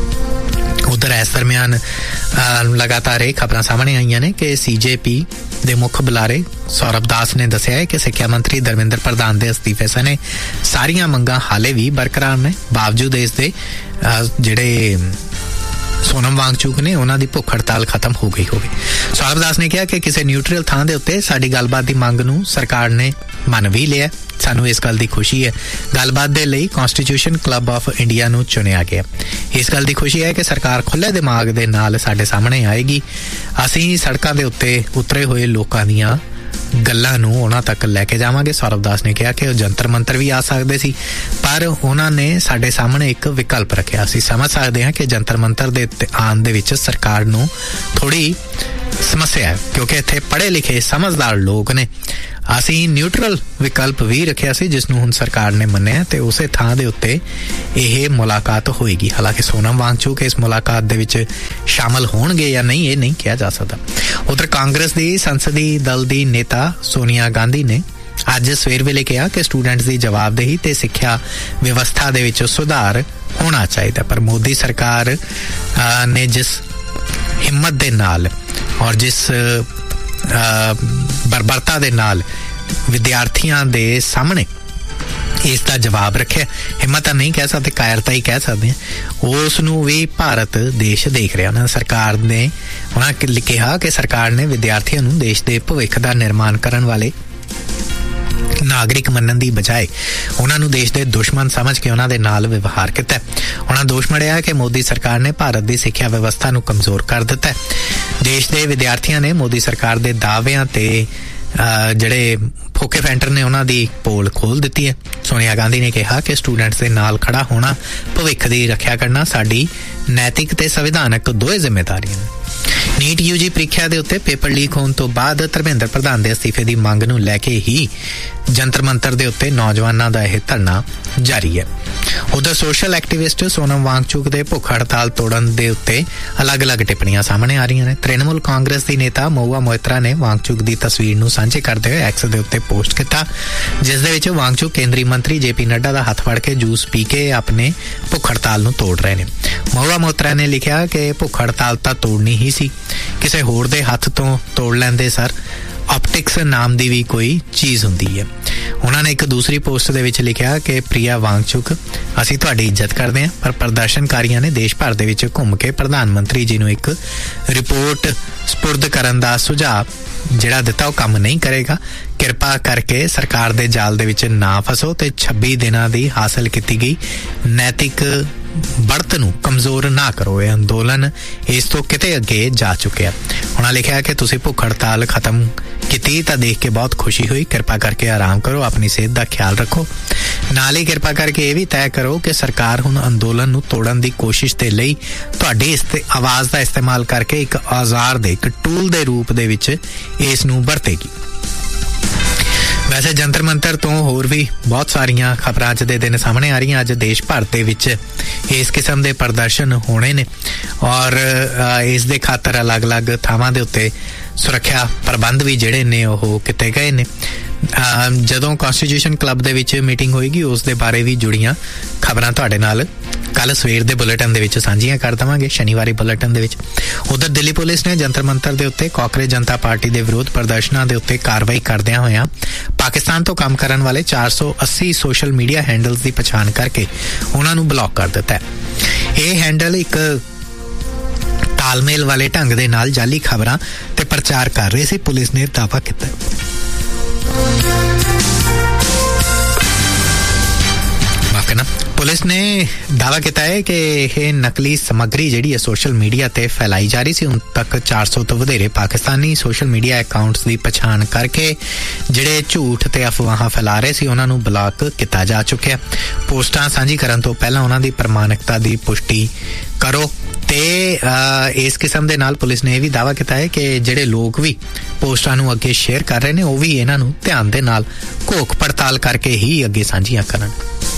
ਉਧਰ ਇਸ ਦਰਮਿਆਨ ਲਗਾਤਾਰ ਇਹ ਖਬਰਾਂ ਸਾਹਮਣੇ ਆਈਆਂ ਨੇ ਕਿ ਸੀ ਜੇ ਪੀ ਦੇ ਮੁੱਖ ਬੁਲਾਰੇ ਸੌਰਭ ਦਾਸ ਨੇ ਦੱਸਿਆ ਹੈ ਕਿ ਸਿੱਖਿਆ ਮੰਤਰੀ ਧਰਮਿੰਦਰ ਪ੍ਰਧਾਨ ਦੇ ਅਸਤੀਫੇ ਸਣੇ ਸਾਰੀਆਂ ਮੰਗਾਂ ਹਾਲੇ ਵੀ ਬਰਕਰਾਰ ਨੇ, ਬਾਵਜੂਦ ਇਸ ਦੇ ਜਿਹੜੇ ਸੋਨਮ ਵਾਂਗਚੁਕ ਨੇ ਉਹਨਾਂ ਦੀ ਭੁੱਖ ਹੜਤਾਲ ਖਤਮ ਹੋ ਗਈ ਹੋਵੇ। ਸੌਰਭ ਦਾਸ ਨੇ ਕਿਹਾ ਕਿ ਕਿਸੇ ਨਿਊਟਰਲ ਥਾਂ ਦੇ ਉੱਤੇ ਸਾਡੀ ਗੱਲਬਾਤ ਦੀ ਮੰਗ ਨੂੰ ਸਰਕਾਰ ਨੇ ਮੰਨ ਵੀ ਲਿਆ। ਸਾਨੂੰ ਇਸ ਗੱਲ ਦੀ ਖੁਸ਼ੀ ਹੈ ਗੱਲਬਾਤ ਦੇ ਲਈ ਕੌਂਸਟੀਟਿਊਸ਼ਨ ਕਲੱਬ ਆਫ ਇੰਡੀਆ ਨੂੰ ਚੁਣਿਆ ਗਿਆ। ਇਸ ਗੱਲ ਦੀ ਖੁਸ਼ੀ ਹੈ ਕਿ ਸਰਕਾਰ ਖੁੱਲ੍ਹੇ ਦਿਮਾਗ ਦੇ ਨਾਲ ਸਾਡੇ ਸਾਹਮਣੇ ਆਏਗੀ। ਅਸੀਂ ਸੜਕਾਂ ਦੇ ਉੱਤੇ ਉਤਰੇ ਹੋਏ ਲੋਕਾਂ ਦੀਆਂ ਗੱਲਾਂ ਨੂੰ ਉਹਨਾਂ ਤੱਕ ਲੈ ਕੇ ਜਾਵਾਂਗੇ। ਸੌਰਭ ਦਾਸ ਨੇ ਕਿਹਾ ਕਿ ਉਹ ਜੰਤਰ ਮੰਤਰ ਵੀ ਆ ਸਕਦੇ ਸੀ, ਪਰ ਉਹਨਾਂ ਨੇ ਸਾਡੇ ਸਾਹਮਣੇ ਇੱਕ ਵਿਕਲਪ ਰੱਖਿਆ। ਅਸੀਂ ਸਮਝ ਸਕਦੇ ਹਾਂ ਕਿ ਜੰਤਰ ਮੰਤਰ ਦੇ ਆਉਣ ਦੇ ਵਿੱਚ ਸਰਕਾਰ ਨੂੰ ਥੋੜ੍ਹੀ ਸਮੱਸਿਆ ਹੈ, ਕਿਉਂਕਿ ਇੱਥੇ ਪੜ੍ਹੇ ਲਿਖੇ ਸਮਝਦਾਰ ਲੋਕ ਨੇ ਅਸੀਂ ਨਿਊਟਰਲ ਵਿਕਲਪ ਵੀ ਰੱਖਿਆ ਸੀ, ਜਿਸ ਨੂੰ ਹੁਣ ਸਰਕਾਰ ਨੇ ਮੰਨਿਆ ਤੇ ਉਸੇ ਥਾਂ ਦੇ ਉੱਤੇ ਇਹ ਮੁਲਾਕਾਤ ਹੋਏਗੀ। ਹਾਲਾਂਕਿ ਸੋਨਮ ਵਾਂਗਚੁਕ ਇਸ ਮੁਲਾਕਾਤ ਦੇ ਵਿੱਚ ਸ਼ਾਮਲ ਹੋਣਗੇ ਜਾਂ ਨਹੀਂ, ਇਹ ਨਹੀਂ ਕਿਹਾ ਜਾ ਸਕਦਾ। ਉਧਰ ਕਾਂਗਰਸ ਦੀ ਸੰਸਦੀ ਦਲ ਦੀ ਨੇਤਾ ਸੋਨੀਆ ਗਾਂਧੀ ਨੇ ਅੱਜ ਸਵੇਰ ਵੇਲੇ ਕਿਹਾ ਕਿ ਸਟੂਡੈਂਟਸ ਦੀ ਜਵਾਬਦੇਹੀ ਤੇ ਸਿੱਖਿਆ ਵਿਵਸਥਾ ਦੇ ਵਿੱਚ ਸੁਧਾਰ ਹੋਣਾ ਚਾਹੀਦਾ। ਪਰ ਮੋਦੀ ਸਰਕਾਰ ਨੇ ਜਿਸ ਹਿੰਮਤ ਦੇ ਨਾਲ ਔਰ ਜਿਸ ਬਰਬਰਤਾ ਦੇ ਨਾਲ ਵਿਦਿਆਰਥੀਆਂ ਦੇ ਸਾਹਮਣੇ ਇਸ ਦਾ ਜਵਾਬ ਰੱਖਿਆ, ਹਿੰਮਤ ਤਾਂ ਨਹੀਂ ਕਹਿ ਸਕਦੇ, ਕਾਇਰਤਾ ਹੀ ਕਹਿ ਸਕਦੇ ਹਾਂ, ਉਸ ਨੂੰ ਵੀ ਭਾਰਤ ਦੇਸ਼ ਦੇਖ ਰਿਹਾ। ਉਹਨਾਂ ਸਰਕਾਰ ਨੇ ਉਹਨਾਂ ਕਿਹਾ ਕਿ ਸਰਕਾਰ ਨੇ ਵਿਦਿਆਰਥੀਆਂ ਨੂੰ ਦੇਸ਼ ਦੇ ਭਵਿੱਖ ਦਾ ਨਿਰਮਾਣ ਕਰਨ ਵਾਲੇ ਨਾਗਰਿਕ ਮੰਨਣ ਦੀ ਬਜਾਏ ਉਹਨਾਂ ਨੂੰ ਦੇਸ਼ ਦੇ ਦੁਸ਼ਮਣ ਸਮਝ ਕੇ ਉਹਨਾਂ ਦੇ ਨਾਲ ਵਿਵਹਾਰ ਕੀਤਾ। ਉਹਨਾਂ ਦੋਸ਼ ਮੜਿਆ ਕਿ ਮੋਦੀ ਸਰਕਾਰ ਨੇ ਭਾਰਤ ਦੀ ਸਿੱਖਿਆ ਵਿਵਸਥਾ ਨੂੰ ਕਮਜ਼ੋਰ ਕਰ ਦਿੱਤਾ। ਦੇਸ਼ ਦੇ ਵਿਦਿਆਰਥੀਆਂ ਨੇ ਮੋਦੀ ਸਰਕਾਰ ਦੇ ਦਾਅਵਿਆਂ ਤੇ ਜਿਹੜੇ ਫੋਕੇ ਫੈਂਟਰ ਨੇ ਉਹਨਾਂ ਦੀ ਪੋਲ ਖੋਲ੍ਹ ਦਿੱਤੀ ਹੈ। ਸੋਨੀਆ ਗਾਂਧੀ ਨੇ ਕਿਹਾ ਕਿ ਸਟੂਡੈਂਟਸ ਦੇ ਨਾਲ ਖੜਾ ਹੋਣਾ, ਭਵਿੱਖ ਦੀ ਰੱਖਿਆ ਕਰਨਾ ਸਾਡੀ ਨੈਤਿਕ ਤੇ ਸੰਵਿਧਾਨਕ ਦੋਵੇਂ ਜ਼ਿੰਮੇਵਾਰੀਆਂ ਨੇ। ਨੀਟ ਯੂ ਜੀ ਪ੍ਰੀਖਿਆ ਦੇ ਉੱਤੇ ਪੇਪਰ ਲੀਕ ਹੋਣ ਤੋਂ ਬਾਅਦ ਧਰਮਿੰਦਰ ਪ੍ਰਧਾਨ ਦੇ ਅਸਤੀਫੇ ਦੀ ਮੰਗ ਨੂੰ ਲੈ ਕੇ ਹੀ ਜੰਤਰ ਮੰਤਰ ਦੇ ਉੱਤੇ ਨੌਜਵਾਨਾਂ ਦਾ ਇਹ ਧਰਨਾ ਜਾਰੀ ਹੈ। ਉਧਰ ਸੋਸ਼ਲ ਐਕਟਿਵਿਸਟ ਸੋਨਮ ਵਾਂਗਚੁਕ ਦੇ ਭੁੱਖ ਹੜਤਾਲ ਤੋੜਨ ਦੇ ਉੱਤੇ ਅਲੱਗ-ਅਲੱਗ ਟਿੱਪਣੀਆਂ ਸਾਹਮਣੇ ਆ ਰਹੀਆਂ ਨੇ। ਤ੍ਰਿਣਮੂਲ ਕਾਂਗਰਸ ਦੀ ਨੇਤਾ ਮਹੁਆ ਮੋਇਤਰਾ ਨੇ ਵਾਂਗਚੁਕ ਦੀ ਤਸਵੀਰ ਨੂੰ ਸਾਂਝੇ ਕਰਦੇ ਹੋਏ ਐਕਸ ਦੇ ਉੱਤੇ ਪੋਸਟ ਕੀਤਾ, ਜਿਸ ਦੇ ਵਿੱਚ ਵਾਂਗਚੁਕ ਕੇਂਦਰੀ ਮੰਤਰੀ ਜੇ ਪੀ ਨੱਡਾ ਦਾ ਹੱਥ ਫੜ ਕੇ ਜੂਸ ਪੀ ਕੇ ਆਪਣੇ ਭੁੱਖ ਹੜਤਾਲ ਨੂੰ ਤੋੜ ਰਹੇ ਨੇ। ਮਹੁਆ ਮੋਇਤਰਾ ਨੇ ਲਿਖਿਆ ਕਿ ਭੁੱਖ ਹੜਤਾਲ ਤਾਂ ਤੋੜਨੀ ਹੀ ਸੀ, ਕਿਸੇ ਹੋਰ ਦੇ ਹੱਥ ਤੋਂ ਤੋੜ ਲੈਂਦੇ ਸਰ। ਆਪਟਿਕਸ ਨਾਮ ਦੀ ਵੀ ਕੋਈ ਚੀਜ਼ ਹੁੰਦੀ ਹੈ। ਉਹਨਾਂ ਨੇ ਇੱਕ ਦੂਸਰੀ ਪੋਸਟ ਦੇ ਵਿੱਚ ਲਿਖਿਆ ਕਿ ਪ੍ਰਿਆ ਵਾਂਗਚੁਕ, ਅਸੀਂ ਤੁਹਾਡੀ ਇੱਜ਼ਤ ਕਰਦੇ ਹਾਂ, ਪਰ ਪ੍ਰਦਰਸ਼ਨਕਾਰੀਆਂ ਨੇ ਦੇਸ਼ ਭਰ ਦੇ ਵਿੱਚ ਘੁੰਮ ਕੇ ਪ੍ਰਧਾਨ ਮੰਤਰੀ ਜੀ ਨੂੰ ਇੱਕ ਰਿਪੋਰਟ ਸਪੁਰਦ ਕਰਨ ਦਾ ਸੁਝਾਅ ਜਿਹੜਾ ਦਿੱਤਾ ਉਹ ਕੰਮ ਨਹੀਂ ਕਰੇਗਾ। ਕਿਰਪਾ ਕਰਕੇ ਸਰਕਾਰ ਦੇ ਜਾਲ ਦੇ ਵਿੱਚ ਨਾ ਫਸੋ ਤੇ ਛੱਬੀ ਦਿਨਾਂ ਦੀ ਹਾਸਲ ਕੀਤੀ ਗਈ ਨੈਤਿਕ बढ़त ਨੂੰ ਕਮਜ਼ੋਰ ਨਾ ਕਰੋ। ਇਹ ਅੰਦੋਲਨ ਇਸ ਤੋਂ ਕਿਤੇ ਅੱਗੇ ਜਾ ਚੁੱਕਿਆ। ਉਹਨਾਂ ਲਿਖਿਆ ਕਿ ਤੁਸੀਂ ਭੁੱਖ ਹੜਤਾਲ ਖਤਮ ਕੀਤੀ ਤਾਂ ਦੇਖ ਕੇ ਬਹੁਤ ਖੁਸ਼ੀ ਹੋਈ। ਕਿਰਪਾ ਕਰਕੇ ਆਰਾਮ ਕਰੋ, ਆਪਣੀ ਸਿਹਤ ਦਾ ਖਿਆਲ ਰੱਖੋ। ਨਾਲ ਹੀ ਕਿਰਪਾ ਕਰਕੇ ਇਹ ਵੀ ਤੈਅ ਕਰੋ ਕਿ ਸਰਕਾਰ ਹੁਣ ਅੰਦੋਲਨ ਨੂੰ ਤੋੜਨ ਦੀ ਕੋਸ਼ਿਸ਼ ਦੇ ਲਈ ਤੁਹਾਡੀ ਇਸ ਤੇ ਆਵਾਜ਼ ਦਾ ਇਸਤੇਮਾਲ ਕਰਕੇ ਇੱਕ ਔਜ਼ਾਰ ਦੇ ਇੱਕ ਟੂਲ ਦੇ ਰੂਪ ਦੇ ਵਿੱਚ ਇਸ ਨੂੰ ਵਰਤੇਗੀ। ਵੈਸੇ ਜੰਤਰ ਮੰਤਰ ਤੋਂ ਹੋਰ ਵੀ ਬਹੁਤ ਸਾਰੀਆਂ ਖਬਰਾਂ ਅੱਜ ਦੇ ਦਿਨ ਸਾਹਮਣੇ ਆ ਰਹੀਆਂ। ਅੱਜ ਦੇਸ਼ ਭਰ ਦੇ ਵਿੱਚ ਇਸ ਕਿਸਮ ਦੇ ਪ੍ਰਦਰਸ਼ਨ ਹੋਣੇ ਨੇ ਔਰ ਇਸ ਦੇ ਖਾਤਰ ਅਲੱਗ-ਅਲੱਗ ਥਾਵਾਂ ਦੇ ਉੱਤੇ ਸੁਰੱਖਿਆ ਪ੍ਰਬੰਧ ਵੀ ਜਿਹੜੇ ਨੇ ਉਹ ਕੀਤੇ ਗਏ ਨੇ। ਜਦੋਂ ਕੌਂਸਟੀਟਿਊਸ਼ਨ ਕਲੱਬ ਦੇ ਵਿੱਚ ਮੀਟਿੰਗ ਹੋਏਗੀ ਉਸ ਦੇ ਬਾਰੇ ਵੀ ਜੁੜੀਆਂ ਖਬਰਾਂ ਤੁਹਾਡੇ ਨਾਲ ਕੱਲ ਸਵੇਰ ਦੇ ਬੁਲੇਟਿਨ ਦੇ ਵਿੱਚ ਸਾਂਝੀਆਂ ਕਰ ਦੇਵਾਂਗੇ, ਸ਼ਨੀਵਾਰੀ ਬੁਲੇਟਿਨ ਦੇ ਵਿੱਚ। ਉਧਰ ਦਿੱਲੀ ਪੁਲਿਸ ਨੇ ਜੰਤਰ ਮੰਤਰ ਦੇ ਉੱਤੇ ਕਾਂਗਰਸ ਜਨਤਾ ਪਾਰਟੀ ਦੇ ਵਿਰੋਧ ਪ੍ਰਦਰਸ਼ਨਾਂ ਦੇ ਉੱਤੇ ਕਾਰਵਾਈ ਕਰਦਿਆਂ ਹੋਇਆਂ ਪਾਕਿਸਤਾਨ ਤੋਂ ਕੰਮ ਕਰਨ ਵਾਲੇ ਚਾਰ ਸੌ ਅੱਸੀ ਸੋਸ਼ਲ ਮੀਡੀਆ ਹੈਂਡਲਸ ਦੀ ਪਛਾਣ ਕਰਕੇ ਉਹਨਾਂ ਨੂੰ ਬਲੌਕ ਕਰ ਦਿੱਤਾ ਹੈ। ਇਹ ਹੈਂਡਲ ਇੱਕ ਤਾਲਮੇਲ ਵਾਲੇ ਢੰਗ ਦੇ ਨਾਲ ਜਾਲੀ ਖਬਰਾਂ ਤੇ ਪ੍ਰਚਾਰ ਕਰ ਰਹੇ ਸੀ, ਪੁਲਿਸ ਨੇ ਦਾਅਵਾ ਕੀਤਾ। ਪੁਲਿਸ ਨੇ ਦਾਅਵਾ ਕੀਤਾ ਹੈ ਕਿ ਇਹ ਨਕਲੀ ਸਮੱਗਰੀ ਜਿਹੜੀ ਹੈ ਸੋਸ਼ਲ ਮੀਡੀਆ ਤੇ ਫੈਲਾਈ ਜਾ ਰਹੀ ਸੀ। ਹੁਣ ਤੱਕ ਚਾਰ ਸੌ ਤੋਂ ਵਧੇਰੇ ਪਾਕਿਸਤਾਨੀ ਸੋਸ਼ਲ ਮੀਡੀਆ ਅਕਾਊਂਟਸ ਦੀ ਪਛਾਣ ਕਰਕੇ ਜਿਹੜੇ ਝੂਠ ਤੇ ਅਫਵਾਹਾਂ ਫੈਲਾ ਰਹੇ ਸੀ ਉਹਨਾਂ ਨੂੰ ਬਲਾਕ ਕੀਤਾ ਜਾ ਚੁੱਕਿਆ। ਪੋਸਟਾਂ ਸਾਂਝੀ ਕਰਨ ਤੋਂ ਪਹਿਲਾਂ ਉਹਨਾਂ ਦੀ ਪ੍ਰਮਾਣਿਕਤਾ ਦੀ ਪੁਸ਼ਟੀ ਕਰੋ। ਤੇ ਇਸ ਕਿਸਮ ਦੇ ਨਾਲ ਪੁਲਿਸ ਨੇ ਇਹ ਵੀ ਦਾਅਵਾ ਕੀਤਾ ਹੈ ਕਿ ਜਿਹੜੇ ਲੋਕ ਵੀ ਪੋਸਟਾਂ ਨੂੰ ਅੱਗੇ ਸ਼ੇਅਰ ਕਰ ਰਹੇ ਨੇ ਉਹ ਵੀ ਇਹਨਾਂ ਨੂੰ ਧਿਆਨ ਦੇ ਨਾਲ ਘੋਖ ਪੜਤਾਲ ਕਰਕੇ ਹੀ ਅੱਗੇ ਸਾਂਝੀਆਂ ਕਰਨ।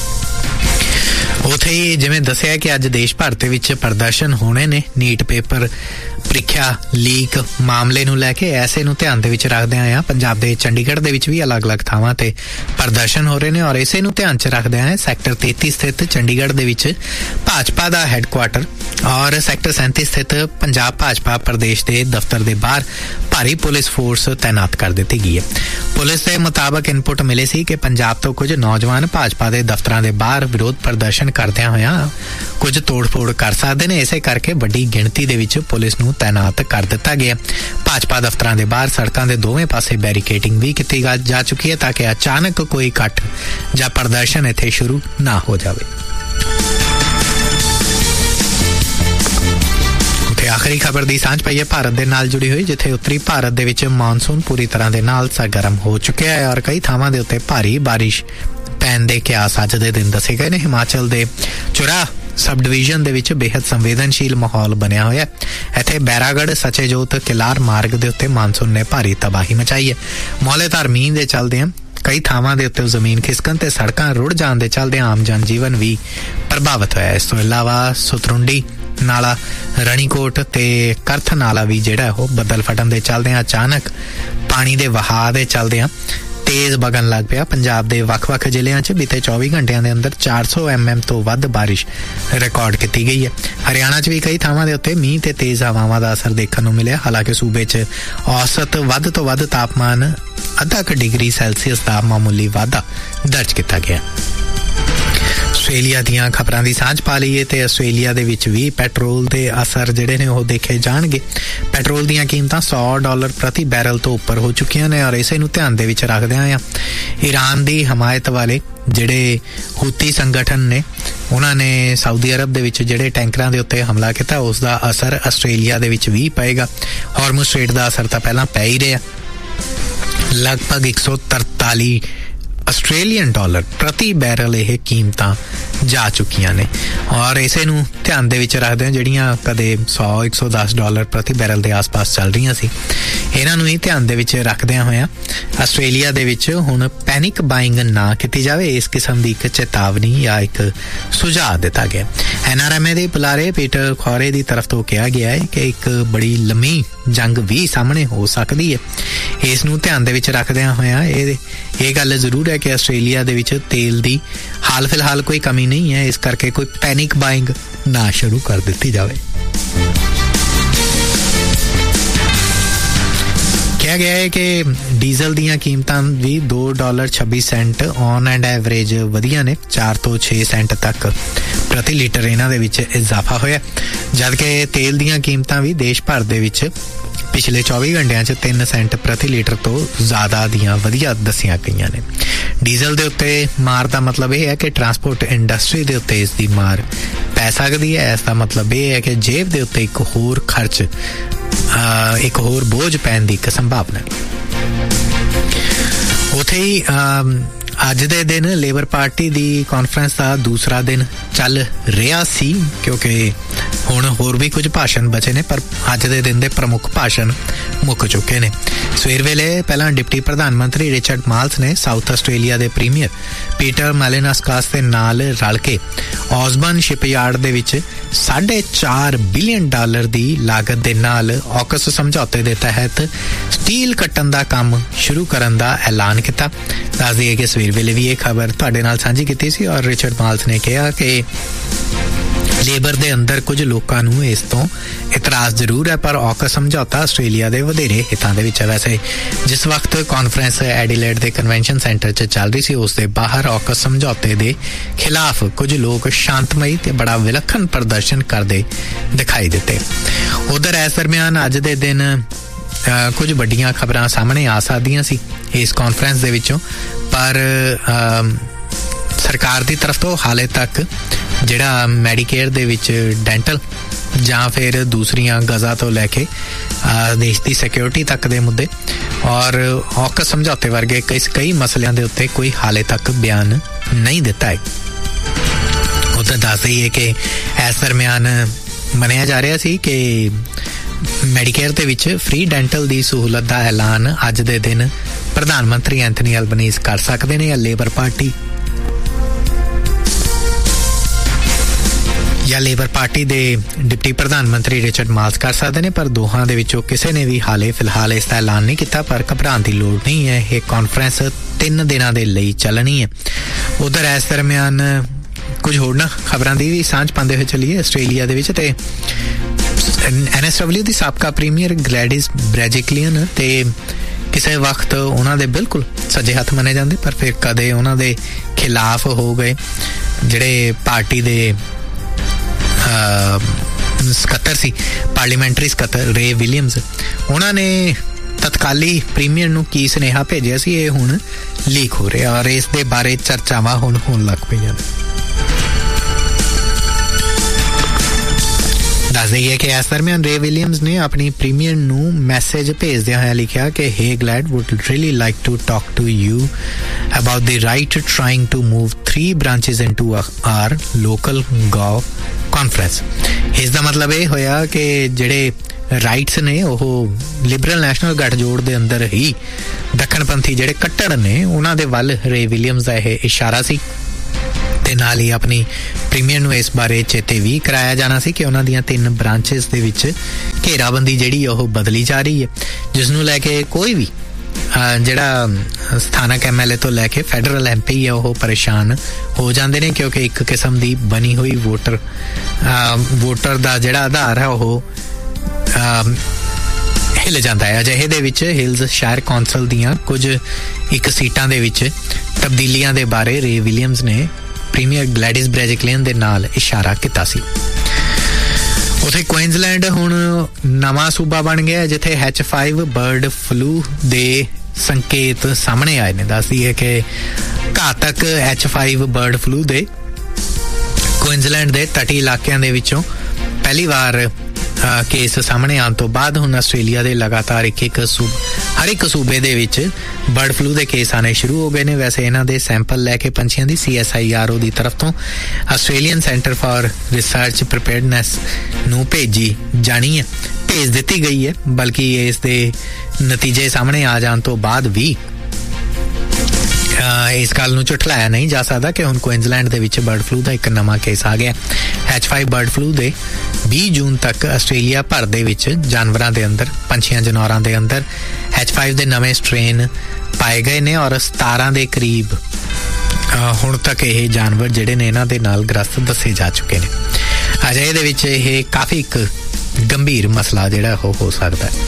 ਉੱਥੇ ਹੀ ਜਿਵੇਂ ਦੱਸਿਆ ਕਿ ਅੱਜ ਦੇਸ਼ ਭਰ ਦੇ ਵਿੱਚ ਪ੍ਰਦਰਸ਼ਨ ਹੋਣੇ ਨੇ ਨੀਟ ਪੇਪਰ ਪ੍ਰੀਖਿਆ ਲੀਕ ਮਾਮਲੇ ਨੂੰ ਲੈ ਕੇ। ਐਸੇ ਨੂੰ ਧਿਆਨ ਦੇ ਵਿੱਚ ਰੱਖਦਿਆਂ ਆ ਪੰਜਾਬ ਦੇ ਚੰਡੀਗੜ੍ਹ ਦੇ ਵਿੱਚ ਵੀ ਅਲੱਗ-ਅਲੱਗ ਥਾਵਾਂ ਤੇ ਪ੍ਰਦਰਸ਼ਨ ਹੋ ਰਹੇ ਨੇ ਔਰ ਇਸੇ ਨੂੰ ਧਿਆਨ 'ਚ ਰੱਖਦਿਆਂ ਸੈਕਟਰ ਤੇਤੀ ਸਥਿਤ ਚੰਡੀਗੜ੍ਹ ਦੇ ਵਿੱਚ ਭਾਜਪਾ ਦਾ ਹੈੱਡਕੁਆਟਰ ਔਰ ਸੈਕਟਰ ਸੈਂਤੀ ਸਥਿਤ ਪੰਜਾਬ ਭਾਜਪਾ ਪ੍ਰਦੇਸ਼ ਦੇ ਦਫ਼ਤਰ ਦੇ ਬਾਹਰ ਭਾਰੀ ਪੁਲਿਸ ਫੋਰਸ ਤੈਨਾਤ ਕਰ ਦਿੱਤੀ ਗਈ ਹੈ। ਪੁਲਿਸ ਦੇ ਮੁਤਾਬਕ ਇਨਪੁਟ ਮਿਲੇ ਸੀ ਕਿ ਪੰਜਾਬ ਤੋਂ ਕੁਝ ਨੌਜਵਾਨ ਭਾਜਪਾ ਦੇ ਦਫ਼ਤਰਾਂ ਦੇ ਬਾਹਰ ਵਿਰੋਧ ਪ੍ਰਦਰਸ਼ਨ ਕਰਦਿਆਂ ਹੋਇਆਂ ਕੁਝ ਤੋੜ-ਫੋੜ ਕਰ ਸਕਦੇ ਨੇ। ਇਸੇ ਕਰਕੇ ਵੱਡੀ ਗਿਣਤੀ ਦੇ ਵਿੱਚ ਪੁਲਿਸ ਨੂੰ ਤੈਨਾਤ ਕਰ ਦਿੱਤਾ ਗਿਆ। ਭਾਜਪਾ ਦਫ਼ਤਰਾਂ ਦੇ ਬਾਹਰ ਸੜਕਾਂ ਦੇ ਦੋਵੇਂ ਪਾਸੇ ਬੈਰੀਕੇਡਿੰਗ ਵੀ ਕੀਤੀ ਜਾ ਚੁੱਕੀ ਹੈ ਤਾਂ ਕਿ ਅਚਾਨਕ ਕੋਈ ਇਕੱਠ ਜਾਂ ਪ੍ਰਦਰਸ਼ਨ ਇੱਥੇ ਸ਼ੁਰੂ ਨਾ ਹੋ ਜਾਵੇ। ਆਖਰੀ ਖਬਰ ਦੀ ਸਾਂਝ ਪਈ ਹੈ ਭਾਰਤ ਦੇ ਨਾਲ ਜੁੜੀ ਹੋਈ, ਜਿੱਥੇ ਉੱਤਰੀ ਭਾਰਤ ਦੇ ਵਿੱਚ ਮਾਨਸੂਨ ਪੂਰੀ ਤਰ੍ਹਾਂ ਦੇ ਨਾਲ ਸਰਗਰਮ ਹੋ ਚੁੱਕਿਆ ਹੈ ਔਰ ਕਈ ਥਾਵਾਂ ਦੇ ਉੱਤੇ ਭਾਰੀ ਬਾਰਿਸ਼ ਪੈਣ ਦੇ ਕਿਆਸ ਅੱਜ ਦੇ ਦਿਨ ਦੱਸੇ ਗਏ ਨੇ। ਹਿਮਾਚਲ ਦੇ ਚੁਰਾਹ ਸਬ ਡਿਵੀਜ਼ਨ ਦੇ ਵਿੱਚ ਬੇहद ਸੰਵੇਦਨਸ਼ੀਲ ਮਾਹੌਲ ਬਣਿਆ ਹੋਇਆ। ਇੱਥੇ ਬੈਰਾਗੜ੍ਹ ਸਚੇਜੋਤ ਕਿਲਾਰ ਮਾਰਗ ਦੇ ਉੱਤੇ ਮਾਨਸੂਨ ਨੇ ਭਾਰੀ ਤਬਾਹੀ ਮਚਾਈ ਹੈ। ਮੌਲੇਧਾਰ ਮੀਂਹ ਦੇ ਚੱਲਦਿਆਂ ਕਈ ਥਾਵਾਂ ਦੇ ਉੱਤੇ ਜ਼ਮੀਨ ਖਿਸਕਣ ਤੇ ਸੜਕਾਂ ਰੁੜ ਜਾਣ ਦੇ ਚੱਲਦੇ ਆਮ ਜਨ ਜੀਵਨ ਵੀ ਪ੍ਰਭਾਵਿਤ ਹੋਇਆ। ਇਸ ਤੋਂ ਇਲਾਵਾ ਸੁਤਰੁੰਡੀ ਨਾਲਾ, ਰਣੀਕੋਟ ਤੇ ਕਰਥ ਨਾਲਾ ਵੀ ਜਿਹੜਾ ਉਹ ਬੱਦਲ ਫਟਣ ਦੇ ਚੱਲਦਿਆਂ ਅਚਾਨਕ ਪਾਣੀ ਦੇ ਵਹਾਅ ਦੇ ਚੱਲਦਿਆਂ ਤੇਜ਼ ਵਗਣ ਲੱਗ ਪਿਆ। ਪੰਜਾਬ ਦੇ ਵੱਖ-ਵੱਖ ਜ਼ਿਲ੍ਹਿਆਂ 'ਚ ਬੀਤੇ ਚੌਵੀ ਘੰਟਿਆਂ ਦੇ ਅੰਦਰ ਚਾਰ ਸੌ ਐਮ ਐਮ ਤੋਂ ਵੱਧ ਬਾਰਿਸ਼ ਰਿਕਾਰਡ ਕੀਤੀ ਗਈ ਹੈ। ਹਰਿਆਣਾ 'ਚ ਵੀ ਕਈ ਥਾਵਾਂ ਦੇ ਉੱਤੇ ਮੀਂਹ ਤੇ ਤੇਜ਼ ਹਵਾਵਾਂ ਦਾ ਅਸਰ ਦੇਖਣ ਨੂੰ ਮਿਲਿਆ। ਹਾਲਾਂਕਿ ਸੂਬੇ 'ਚ ਔਸਤ ਵੱਧ ਤੋਂ ਵੱਧ ਤਾਪਮਾਨ ਅੱਧਾ ਕੁ ਡਿਗਰੀ ਸੈਲਸੀਅਸ ਦਾ ਮਾਮੂਲੀ ਵਾਧਾ ਦਰਜ ਕੀਤਾ ਗਿਆ। ਆਸਟ੍ਰੇਲੀਆ ਦੀਆਂ ਖਬਰਾਂ ਦੀ ਸਾਂਝ ਪਾ ਲਈਏ ਤੇ ਆਸਟ੍ਰੇਲੀਆ ਦੇ ਵਿੱਚ ਵੀ ਪੈਟਰੋਲ ਦੇ ਅਸਰ ਜਿਹੜੇ ਨੇ ਉਹ ਦੇਖੇ ਜਾਣਗੇ। ਪੈਟਰੋਲ ਦੀਆਂ ਕੀਮਤਾਂ ਸੌ ਡਾਲਰ ਪ੍ਰਤੀ ਬੈਰਲ ਤੋਂ ਉੱਪਰ ਹੋ ਚੁੱਕੀਆਂ ਨੇ ਔਰ ਇਸੇ ਨੂੰ ਧਿਆਨ ਦੇ ਵਿੱਚ ਰੱਖਦਿਆਂ ਆ ਈਰਾਨ ਦੀ ਹਮਾਇਤ ਵਾਲੇ ਜਿਹੜੇ ਹੂਤੀ ਸੰਗਠਨ ਨੇ ਉਹਨਾਂ ਨੇ ਸਾਊਦੀ ਅਰਬ ਦੇ ਵਿੱਚ ਜਿਹੜੇ ਟੈਂਕਰਾਂ ਦੇ ਉੱਤੇ ਹਮਲਾ ਕੀਤਾ, ਉਸ ਦਾ ਅਸਰ ਆਸਟ੍ਰੇਲੀਆ ਦੇ ਵਿੱਚ ਵੀ ਪਏਗਾ। ਹਾਰਮੁਜ਼ ਸਟ੍ਰੇਟ ਦਾ ਅਸਰ ਤਾਂ ਪਹਿਲਾਂ ਪੈ ਹੀ ਰਿਹਾ। ਲਗਭਗ ਇੱਕ ਸੌ ਤਰਤਾਲੀ ਆਸਟ੍ਰੇਲੀਅਨ ਡਾਲਰ ਪ੍ਰਤੀ ਬੈਰਲ ਇਹ ਕੀਮਤਾਂ ਜਾ ਚੁੱਕੀਆਂ ਨੇ ਔਰ ਇਸੇ ਨੂੰ ਧਿਆਨ ਦੇ ਵਿੱਚ ਰੱਖਦੇ ਹਾਂ ਜਿਹੜੀਆਂ ਕਦੇ ਸੌ ਇੱਕ ਸੌ ਦਸ ਡਾਲਰ ਪ੍ਰਤੀ ਬੈਰਲ ਦੇ ਆਸ-ਪਾਸ ਚੱਲ ਰਹੀਆਂ ਸੀ, ਇਹਨਾਂ ਨੂੰ ਹੀ ਧਿਆਨ ਦੇ ਵਿੱਚ ਰੱਖਦਿਆਂ ਹੋਇਆਂ ਆਸਟ੍ਰੇਲੀਆ ਦੇ ਵਿੱਚ ਹੁਣ ਪੈਨਿਕ ਬਾਇੰਗ ਨਾ ਕੀਤੀ ਜਾਵੇ, ਇਸ ਕਿਸਮ ਦੀ ਇੱਕ ਚੇਤਾਵਨੀ ਜਾਂ ਇੱਕ ਸੁਝਾਅ ਦਿੱਤਾ ਗਿਆ। ਐਨ ਆਰ ਐਮ ਏ ਦੇ ਬੁਲਾਰੇ ਪੀਟਰ ਖੌਰੇ ਦੀ ਤਰਫ ਤੋਂ ਕਿਹਾ ਗਿਆ ਹੈ ਕਿ ਇੱਕ ਬੜੀ ਲੰਮੀ ਜੰਗ ਵੀ ਸਾਹਮਣੇ ਹੋ ਸਕਦੀ ਹੈ। ਇਸ ਨੂੰ ਧਿਆਨ ਦੇ ਵਿੱਚ ਰੱਖਦਿਆਂ ਹੋਇਆਂ ਇਹ ਇਹ ਗੱਲ ਜ਼ਰੂਰ ਹੈ ਕਿ ਆਸਟ੍ਰੇਲੀਆ ਦੇ ਵਿੱਚ ਤੇਲ ਦੀ ਹਾਲ ਫਿਲਹਾਲ ਕੋਈ ਕਮੀ ਨਹੀਂ ਹੈ, ਇਸ ਕਰਕੇ ਕੋਈ ਪੈਨਿਕ ਬਾਇੰਗ ਨਾ ਸ਼ੁਰੂ ਕਰ ਦਿੱਤੀ ਜਾਵੇ। ਕਿਹਾ ਗਿਆ ਹੈ ਕਿ ਡੀਜ਼ਲ ਦੀਆਂ ਕੀਮਤਾਂ ਵੀ ਦੋ ਡਾਲਰ ਛੱਬੀ ਸੈਂਟ ਔਨ ਐਂਡ ਐਵਰੇਜ ਵਧੀਆਂ ਨੇ, ਚਾਰ ਤੋਂ ਛੇ ਸੈਂਟ ਤੱਕ ਪ੍ਰਤੀ ਲੀਟਰ ਇਹਨਾਂ ਦੇ ਵਿੱਚ ਇਜ਼ਾਫਾ ਹੋਇਆ, ਜਦਕਿ ਤੇਲ ਦੀਆਂ ਕੀਮਤਾਂ ਵੀ ਦੇਸ਼ ਭਰ ਦੇ ਵਿੱਚ ਪਿਛਲੇ ਚੌਵੀ ਘੰਟਿਆਂ 'ਚ ਤਿੰਨ ਸੈਂਟ ਪ੍ਰਤੀ ਲੀਟਰ ਤੋਂ ਜ਼ਿਆਦਾ ਦੀਆਂ ਵਧੀਆ ਦੱਸੀਆਂ ਗਈਆਂ ਨੇ। ਡੀਜ਼ਲ ਦੇ ਉੱਤੇ ਮਾਰ ਦਾ ਮਤਲਬ ਇਹ ਹੈ ਕਿ ਟਰਾਂਸਪੋਰਟ ਇੰਡਸਟਰੀ ਦੇ ਉੱਤੇ ਇਸ ਦੀ ਮਾਰ ਪੈ ਸਕਦੀ ਹੈ। ਇਸ ਦਾ ਮਤਲਬ ਇਹ ਹੈ ਕਿ ਜੇਬ ਦੇ ਉੱਤੇ ਇੱਕ ਹੋਰ ਖਰਚ, ਇੱਕ ਹੋਰ ਬੋਝ ਪੈਣ ਦੀ ਇੱਕ ਸੰਭਾਵਨਾ ਹੈ। ਉੱਥੇ ਹੀ ਅੱਜ ਦੇ ਦਿਨ ਲੇਬਰ ਪਾਰਟੀ ਦੀ ਕਾਨਫਰੰਸ ਦਾ ਦੂਸਰਾ ਦਿਨ ਚੱਲ ਰਿਹਾ ਸੀ, ਕਿਉਂਕਿ ਹੁਣ ਹੋਰ ਵੀ ਕੁਝ ਭਾਸ਼ਣ ਬਚੇ ਨੇ, ਪਰ ਅੱਜ ਦੇ ਦਿਨ ਦੇ ਪ੍ਰਮੁੱਖ ਭਾਸ਼ਣ ਮੁੱਕ ਚੁੱਕੇ ਨੇ। ਸਵੇਰ ਵੇਲੇ ਪਹਿਲਾਂ ਡਿਪਟੀ ਪ੍ਰਧਾਨ ਮੰਤਰੀ ਰਿਚਰਡ ਮਾਲਸ ਨੇ ਸਾਊਥ ਆਸਟ੍ਰੇਲੀਆ ਦੇ ਪ੍ਰੀਮੀਅਰ ਪੀਟਰ ਮੈਲਿਨਸਕਾਸ ਦੇ ਨਾਲ ਰਲ ਕੇ ਔਸਬਨ ਸ਼ਿਪਯਾਰਡ ਦੇ ਵਿੱਚ ਸਾਢੇ ਚਾਰ ਬਿਲੀਅਨ ਡਾਲਰ ਦੀ ਲਾਗਤ ਦੇ ਨਾਲ ਔਕਸ ਸਮਝੌਤੇ ਦੇ ਤਹਿਤ ਸਟੀਲ ਕੱਟਣ ਦਾ ਕੰਮ ਸ਼ੁਰੂ ਕਰਨ ਦਾ ਐਲਾਨ ਕੀਤਾ। ਦੱਸ ਦਈਏ ਕਿ ਸਵੇਰ ਵੇਲੇ ਵੀ ਇਹ ਖਬਰ ਤੁਹਾਡੇ ਨਾਲ ਸਾਂਝੀ ਕੀਤੀ ਸੀ ਔਰ ਰਿਚਰਡ ਮਾਲਸ ਨੇ ਕਿਹਾ ਕਿ ਲੇਬਰ ਦੇ ਅੰਦਰ ਕੁਝ ਲੋਕਾਂ ਨੂੰ ਇਸ ਤੋਂ ਇਤਰਾਜ਼ ਜ਼ਰੂਰ ਹੈ, ਪਰ ਔਕਸ ਸਮਝੌਤਾ ਆਸਟ੍ਰੇਲੀਆ ਦੇ ਵਧੇਰੇ ਹਿੱਤਾਂ ਦੇ ਵਿੱਚ ਹੈ। ਵੈਸੇ ਜਿਸ ਵਕਤ ਕਾਨਫਰੰਸ ਐਡੀਲੇਡ ਦੇ ਕਨਵੈਨਸ਼ਨ ਸੈਂਟਰ 'ਚ ਚੱਲ ਰਹੀ ਸੀ, ਉਸ ਦੇ ਬਾਹਰ ਔਕਸ ਸਮਝੌਤੇ ਦੇ ਖਿਲਾਫ ਕੁਝ ਲੋਕ ਸ਼ਾਂਤਮਈ ਤੇ ਬੜਾ ਵਿਲੱਖਣ ਪ੍ਰਦਰਸ਼ਨ ਕਰਦੇ ਦਿਖਾਈ ਦਿੱਤੇ। ਉਧਰ ਇਸ ਦਰਮਿਆਨ ਅੱਜ ਦੇ ਦਿਨ ਕੁਝ ਵੱਡੀਆਂ ਖਬਰਾਂ ਸਾਹਮਣੇ ਆ ਸਕਦੀਆਂ ਸੀ ਇਸ ਕਾਨਫਰੰਸ ਦੇ ਵਿੱਚੋਂ, ਪਰ ਸਰਕਾਰ ਦੀ ਤਰਫ ਤੋਂ ਹਾਲੇ ਤੱਕ ਜਿਹੜਾ ਮੈਡੀਕੇਅਰ ਦੇ ਵਿੱਚ ਡੈਂਟਲ ਜਾਂ ਫਿਰ ਦੂਸਰੀਆਂ ਗਜ਼ਾ ਤੋਂ ਲੈ ਕੇ ਦੇਸ਼ ਦੀ ਸਿਕਿਉਰਿਟੀ ਤੱਕ ਦੇ ਮੁੱਦੇ ਔਰ ਔਕਸ ਸਮਝੌਤੇ ਵਰਗੇ ਕਈ ਕਈ ਮਸਲਿਆਂ ਦੇ ਉੱਤੇ ਕੋਈ ਹਾਲੇ ਤੱਕ ਬਿਆਨ ਨਹੀਂ ਦਿੱਤਾ ਹੈ। ਉੱਧਰ ਦੱਸ ਦਈਏ ਕਿ ਇਸ ਦਰਮਿਆਨ ਮੰਨਿਆ ਜਾ ਰਿਹਾ ਸੀ ਕਿ ਮੈਡੀਕੇਅਰ ਦੇ ਵਿੱਚ ਫ੍ਰੀ ਡੈਂਟਲ ਦੀ ਸਹੂਲਤ ਦਾ ਐਲਾਨ ਅੱਜ ਦੇ ਦਿਨ ਪ੍ਰਧਾਨ ਮੰਤਰੀ ਐਂਥਨੀ ਐਲਬਨੀਜ਼ ਕਰ ਸਕਦੇ ਨੇ ਜਾਂ ਲੇਬਰ ਪਾਰਟੀ ਜਾਂ ਲੇਬਰ ਪਾਰਟੀ ਦੇ ਡਿਪਟੀ ਪ੍ਰਧਾਨ ਮੰਤਰੀ ਰਿਚਰਡ ਮਾਲਸ ਕਰ ਸਕਦੇ ਨੇ, ਪਰ ਦੋਹਾਂ ਦੇ ਵਿੱਚੋਂ ਕਿਸੇ ਨੇ ਵੀ ਹਾਲੇ ਫਿਲਹਾਲ ਇਸ ਦਾ ਐਲਾਨ ਨਹੀਂ ਕੀਤਾ। ਪਰ ਘਬਰਾਉਣ ਦੀ ਲੋੜ ਨਹੀਂ ਹੈ, ਇਹ ਕਾਨਫਰੰਸ ਤਿੰਨ ਦਿਨਾਂ ਦੇ ਲਈ ਚੱਲਣੀ ਹੈ। ਉਧਰ ਇਸ ਦਰਮਿਆਨ ਕੁਝ ਹੋਰ ਨਾ ਖਬਰਾਂ ਦੀ ਵੀ ਸਾਂਝ ਪਾਉਂਦੇ ਹੋਏ ਚੱਲੀਏ ਆਸਟ੍ਰੇਲੀਆ ਦੇ ਵਿੱਚ ਤੇ ਐਨ ਐਸ ਡਬਲਿਊ ਦੀ ਸਾਬਕਾ ਪ੍ਰੀਮੀਅਰ ਗਲੈਡਿਸ ਬਰੈਜਿਕਲੀਅਨ ਤੇ ਕਿਸੇ ਵਕਤ ਉਹਨਾਂ ਦੇ ਬਿਲਕੁਲ ਸੱਜੇ ਹੱਥ ਮੰਨੇ ਜਾਂਦੇ, ਪਰ ਫਿਰ ਕਦੇ ਉਹਨਾਂ ਦੇ ਖਿਲਾਫ ਹੋ ਗਏ ਜਿਹੜੇ ਪਾਰਟੀ ਦੇ ਸਕੱਤਰ ਸੀ, ਪਾਰਲੀਮੈਂਟਰੀ ਸਕੱਤਰ ਰੇ ਵਿਲੀਅਮਸ, ਉਹਨਾਂ ਨੇ ਤਤਕਾਲੀ ਪ੍ਰੀਮੀਅਰ ਨੂੰ ਕੀ ਸੁਨੇਹਾ ਭੇਜਿਆ ਸੀ, ਇਹ ਹੁਣ ਲੀਕ ਹੋ ਰਿਹਾ ਔਰ ਇਸ ਦੇ ਬਾਰੇ ਚਰਚਾਵਾਂ ਹੁਣ ਹੋਣ ਲੱਗ ਪਈਆਂ। ਦੱਸ ਦਈਏ ਕਿ ਇਸ ਦਰਮਿਆਨ ਰੇ ਵਿਲੀਅਮਸ ਨੇ ਆਪਣੀ ਪ੍ਰੀਮੀਅਰ ਨੂੰ ਮੈਸੇਜ ਭੇਜਦਿਆਂ ਹੋਇਆ ਲਿਖਿਆ ਕਿ hey Glad, would really like to talk to you about the right trying to move three branches into our local G O V conference. ਇਸ ਦਾ ਮਤਲਬ ਇਹ ਹੋਇਆ ਕਿ ਜਿਹੜੇ ਰਾਈਟਸ ਨੇ ਉਹ ਲਿਬਰਲ ਨੈਸ਼ਨਲ ਗੱਠਜੋੜ ਦੇ ਅੰਦਰ ਹੀ ਦੱਖਣਪੰਥੀ ਜਿਹੜੇ ਕੱਟੜ ਨੇ ਉਹਨਾਂ ਦੇ ਵੱਲ ਰੇ ਵਿਲੀਅਮਸ ਦਾ ਇਹ ਇਸ਼ਾਰਾ ਸੀ ਤੇ ਨਾਲ ਹੀ ਆਪਣੀ ਪ੍ਰੀਮੀਅਰ ਨੂੰ ਇਸ ਬਾਰੇ ਚੇਤੇ ਵੀ ਕਰਾਇਆ ਜਾਣਾ ਸੀ ਕਿ ਉਹਨਾਂ ਦੀਆਂ ਤਿੰਨ ਬ੍ਰਾਂਚਿਸ ਦੇ ਵਿੱਚ ਘੇਰਾਬੰਦੀ ਜਿਹੜੀ ਉਹ ਬਦਲੀ ਜਾ ਰਹੀ ਹੈ, ਜਿਸ ਨੂੰ ਲੈ ਕੇ ਕੋਈ ਵੀ ਜਿਹੜਾ ਸਥਾਨਕ ਐਮ ਐਲ ਏ ਤੋਂ ਲੈ ਕੇ ਫੈਡਰਲ ਐਮ ਪੀ ਹੈ ਉਹ ਪਰੇਸ਼ਾਨ ਹੋ ਜਾਂਦੇ ਨੇ ਕਿਉਂਕਿ ਇੱਕ ਕਿਸਮ ਦੀ ਬਣੀ ਹੋਈ ਵੋਟਰ ਵੋਟਰ ਦਾ ਜਿਹੜਾ ਆਧਾਰ ਹੈ ਉਹ ਹਿੱਲ ਜਾਂਦਾ ਹੈ। ਅਜਿਹੇ ਦੇ ਵਿੱਚ ਹਿਲਜ਼ ਸ਼ਹਿਰ ਕੌਂਸਲ ਦੀਆਂ ਕੁਝ ਇੱਕ ਸੀਟਾਂ ਦੇ ਵਿੱਚ ਤਬਦੀਲੀਆਂ ਦੇ ਬਾਰੇ ਰੇ ਵਿਲੀਅਮਸ ਨੇ ਪ੍ਰੀਮੀਅਰ ਗਲੈਡਿਸ ਬਰੈਜਕਲੀਅਨ ਦੇ ਨਾਲ ਇਸ਼ਾਰਾ ਕੀਤਾ ਸੀ। ਉੱਥੇ ਕੁਇਨਜ਼ਲੈਂਡ ਹੁਣ ਨਵਾਂ ਸੂਬਾ ਬਣ ਗਿਆ ਜਿੱਥੇ ਐਚ ਫਾਈਵ ਬਰਡ ਫਲੂ ਦੇ ਸੰਕੇਤ ਸਾਹਮਣੇ ਆਏ ਨੇ। ਦੱਸਦੀ ਹੈ ਕਿ ਘਾਤਕ ਐਚ ਫਾਈਵ ਬਰਡ ਫਲੂ ਦੇ ਕੁਇਨਜ਼ਲੈਂਡ ਦੇ ਤਟੀ ਇਲਾਕਿਆਂ ਦੇ ਵਿੱਚੋਂ ਪਹਿਲੀ ਵਾਰ ਕੇਸ ਸਾਹਮਣੇ ਆਉਣ ਤੋਂ ਬਾਅਦ ਹੁਣ ਆਸਟ੍ਰੇਲੀਆ ਦੇ ਲਗਾਤਾਰ ਇੱਕ ਇੱਕ ਸੂ ਹਰ ਇੱਕ ਸੂਬੇ ਦੇ ਵਿੱਚ ਬਰਡ ਫਲੂ ਦੇ ਕੇਸ ਆਉਣੇ ਸ਼ੁਰੂ ਹੋ ਗਏ ਨੇ। ਵੈਸੇ ਇਹਨਾਂ ਦੇ ਸੈਂਪਲ ਲੈ ਕੇ ਪੰਛੀਆਂ ਦੀ C S I R O ਦੀ ਤਰਫ ਤੋਂ Australian centre for research preparedness ਨੂੰ ਭੇਜੀ ਜਾਣੀ ਹੈ ਭੇਜ ਦਿੱਤੀ ਗਈ ਹੈ, ਬਲਕਿ ਇਸ ਦੇ ਨਤੀਜੇ ਸਾਹਮਣੇ ਆ ਜਾਣ ਤੋਂ ਬਾਅਦ ਵੀ ਇਸ ਗੱਲ ਨੂੰ ਝੁਠਲਾਇਆ ਨਹੀਂ ਜਾ ਸਕਦਾ ਕਿ ਹੁਣ ਕੁਇਨਜ਼ਲੈਂਡ ਦੇ ਵਿੱਚ ਬਰਡ ਫਲੂ ਦਾ ਇੱਕ ਨਵਾਂ ਕੇਸ ਆ ਗਿਆ। ਐਚ ਫਾਈਵ ਬਰਡ ਫਲੂ ਦੇ ਵੀਹ ਜੂਨ ਤੱਕ ਆਸਟ੍ਰੇਲੀਆ ਭਰ ਦੇ ਵਿੱਚ ਜਾਨਵਰਾਂ ਦੇ ਅੰਦਰ ਪੰਛੀਆਂ ਜਨੌਰਾਂ ਦੇ ਅੰਦਰ ਐਚ ਫਾਈਵ ਦੇ ਨਵੇਂ ਸਟ੍ਰੇਨ ਪਾਏ ਗਏ ਨੇ ਔਰ ਸਤਾਰਾਂ ਦੇ ਕਰੀਬ ਹੁਣ ਤੱਕ ਇਹ ਜਾਨਵਰ ਜਿਹੜੇ ਨੇ ਇਹਨਾਂ ਦੇ ਨਾਲ ਗ੍ਰਸਤ ਦੱਸੇ ਜਾ ਚੁੱਕੇ ਨੇ। ਅਜੇ ਇਹਦੇ ਵਿੱਚ ਇਹ ਕਾਫੀ ਇੱਕ ਗੰਭੀਰ ਮਸਲਾ ਜਿਹੜਾ ਉਹ ਹੋ ਸਕਦਾ ਹੈ।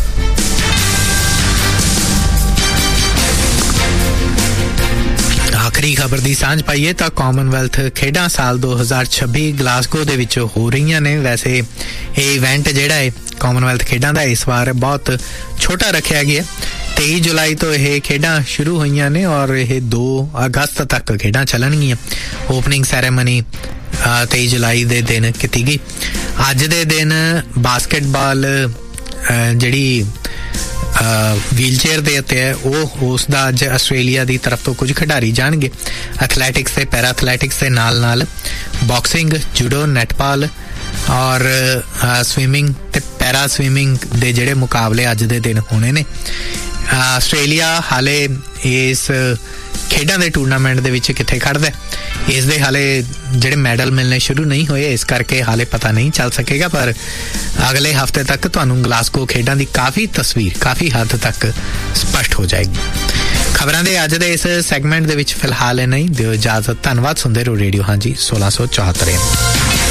ਆਖਰੀ ਖਬਰ ਦੀ ਸਾਂਝ ਪਾਈਏ ਤਾਂ ਕਾਮਨਵੈਲਥ ਖੇਡਾਂ ਸਾਲ ਦੋ ਹਜ਼ਾਰ ਛੱਬੀ ਗਲਾਸਗੋ ਦੇ ਵਿੱਚ ਹੋ ਰਹੀਆਂ ਨੇ। ਵੈਸੇ ਇਹ ਇਵੈਂਟ ਜਿਹੜਾ ਹੈ ਕਾਮਨਵੈਲਥ ਖੇਡਾਂ ਦਾ ਇਸ ਵਾਰ ਬਹੁਤ ਛੋਟਾ ਰੱਖਿਆ ਗਿਆ। ਤੇਈ ਜੁਲਾਈ ਤੋਂ ਇਹ ਖੇਡਾਂ ਸ਼ੁਰੂ ਹੋਈਆਂ ਨੇ ਔਰ ਇਹ ਦੋ ਅਗਸਤ ਤੱਕ ਖੇਡਾਂ ਚੱਲਣਗੀਆਂ। ਓਪਨਿੰਗ ਸੈਰੇਮਨੀ ਤੇਈ ਜੁਲਾਈ ਦੇ ਦਿਨ ਕੀਤੀ ਗਈ। ਅੱਜ ਦੇ ਦਿਨ ਬਾਸਕਟਬਾਲ ਜਿਹੜੀ ਵੀਲ ਚੇਅਰ ਦੇ ਉੱਤੇ ਹੈ ਉਹ ਉਸ ਦਾ ਅੱਜ ਆਸਟ੍ਰੇਲੀਆ ਦੀ ਤਰਫ ਤੋਂ ਕੁਝ ਖਿਡਾਰੀ ਜਾਣਗੇ। ਐਥਲੈਟਿਕਸ ਤੇ ਪੈਰਾ ਐਥਲੈਟਿਕਸ ਦੇ ਨਾਲ ਨਾਲ ਬਾਕਸਿੰਗ, ਜੂਡੋ, ਨੈਟਬਾਲ ਔਰ ਸਵਿਮਿੰਗ ਤੇ ਪੈਰਾ ਸਵਿਮਿੰਗ ਦੇ ਜਿਹੜੇ ਮੁਕਾਬਲੇ ਅੱਜ ਦੇ ਦਿਨ ਹੋਣੇ ਨੇ। ਆਸਟ੍ਰੇਲੀਆ ਹਾਲੇ ਇਸ ਖੇਡਾਂ ਦੇ ਟੂਰਨਾਮੈਂਟ ਦੇ ਵਿੱਚ ਕਿੱਥੇ ਖੜਦਾ, ਇਸ ਦੇ ਹਾਲੇ ਜਿਹੜੇ ਮੈਡਲ ਮਿਲਣੇ ਸ਼ੁਰੂ ਨਹੀਂ ਹੋਏ ਇਸ ਕਰਕੇ ਹਾਲੇ ਪਤਾ ਨਹੀਂ ਚੱਲ ਸਕੇਗਾ, ਪਰ ਅਗਲੇ ਹਫ਼ਤੇ ਤੱਕ ਤੁਹਾਨੂੰ ਗਲਾਸਗੋ ਖੇਡਾਂ ਦੀ ਕਾਫੀ ਤਸਵੀਰ ਕਾਫੀ ਹੱਦ ਤੱਕ ਸਪਸ਼ਟ ਹੋ ਜਾਏਗੀ। ਖਬਰਾਂ ਦੇ ਅੱਜ ਦੇ ਇਸ ਸੈਗਮੈਂਟ ਦੇ ਵਿੱਚ ਫਿਲਹਾਲ ਇਹ ਨਹੀਂ ਦਿਓ ਇਜਾਜ਼ਤ। ਧੰਨਵਾਦ। ਸੁਣਦੇ ਰਹੋ ਰੇਡੀਓ ਹਾਂਜੀ ਸੋਲਾਂ ਸੌ ਚੌਹੱਤਰ।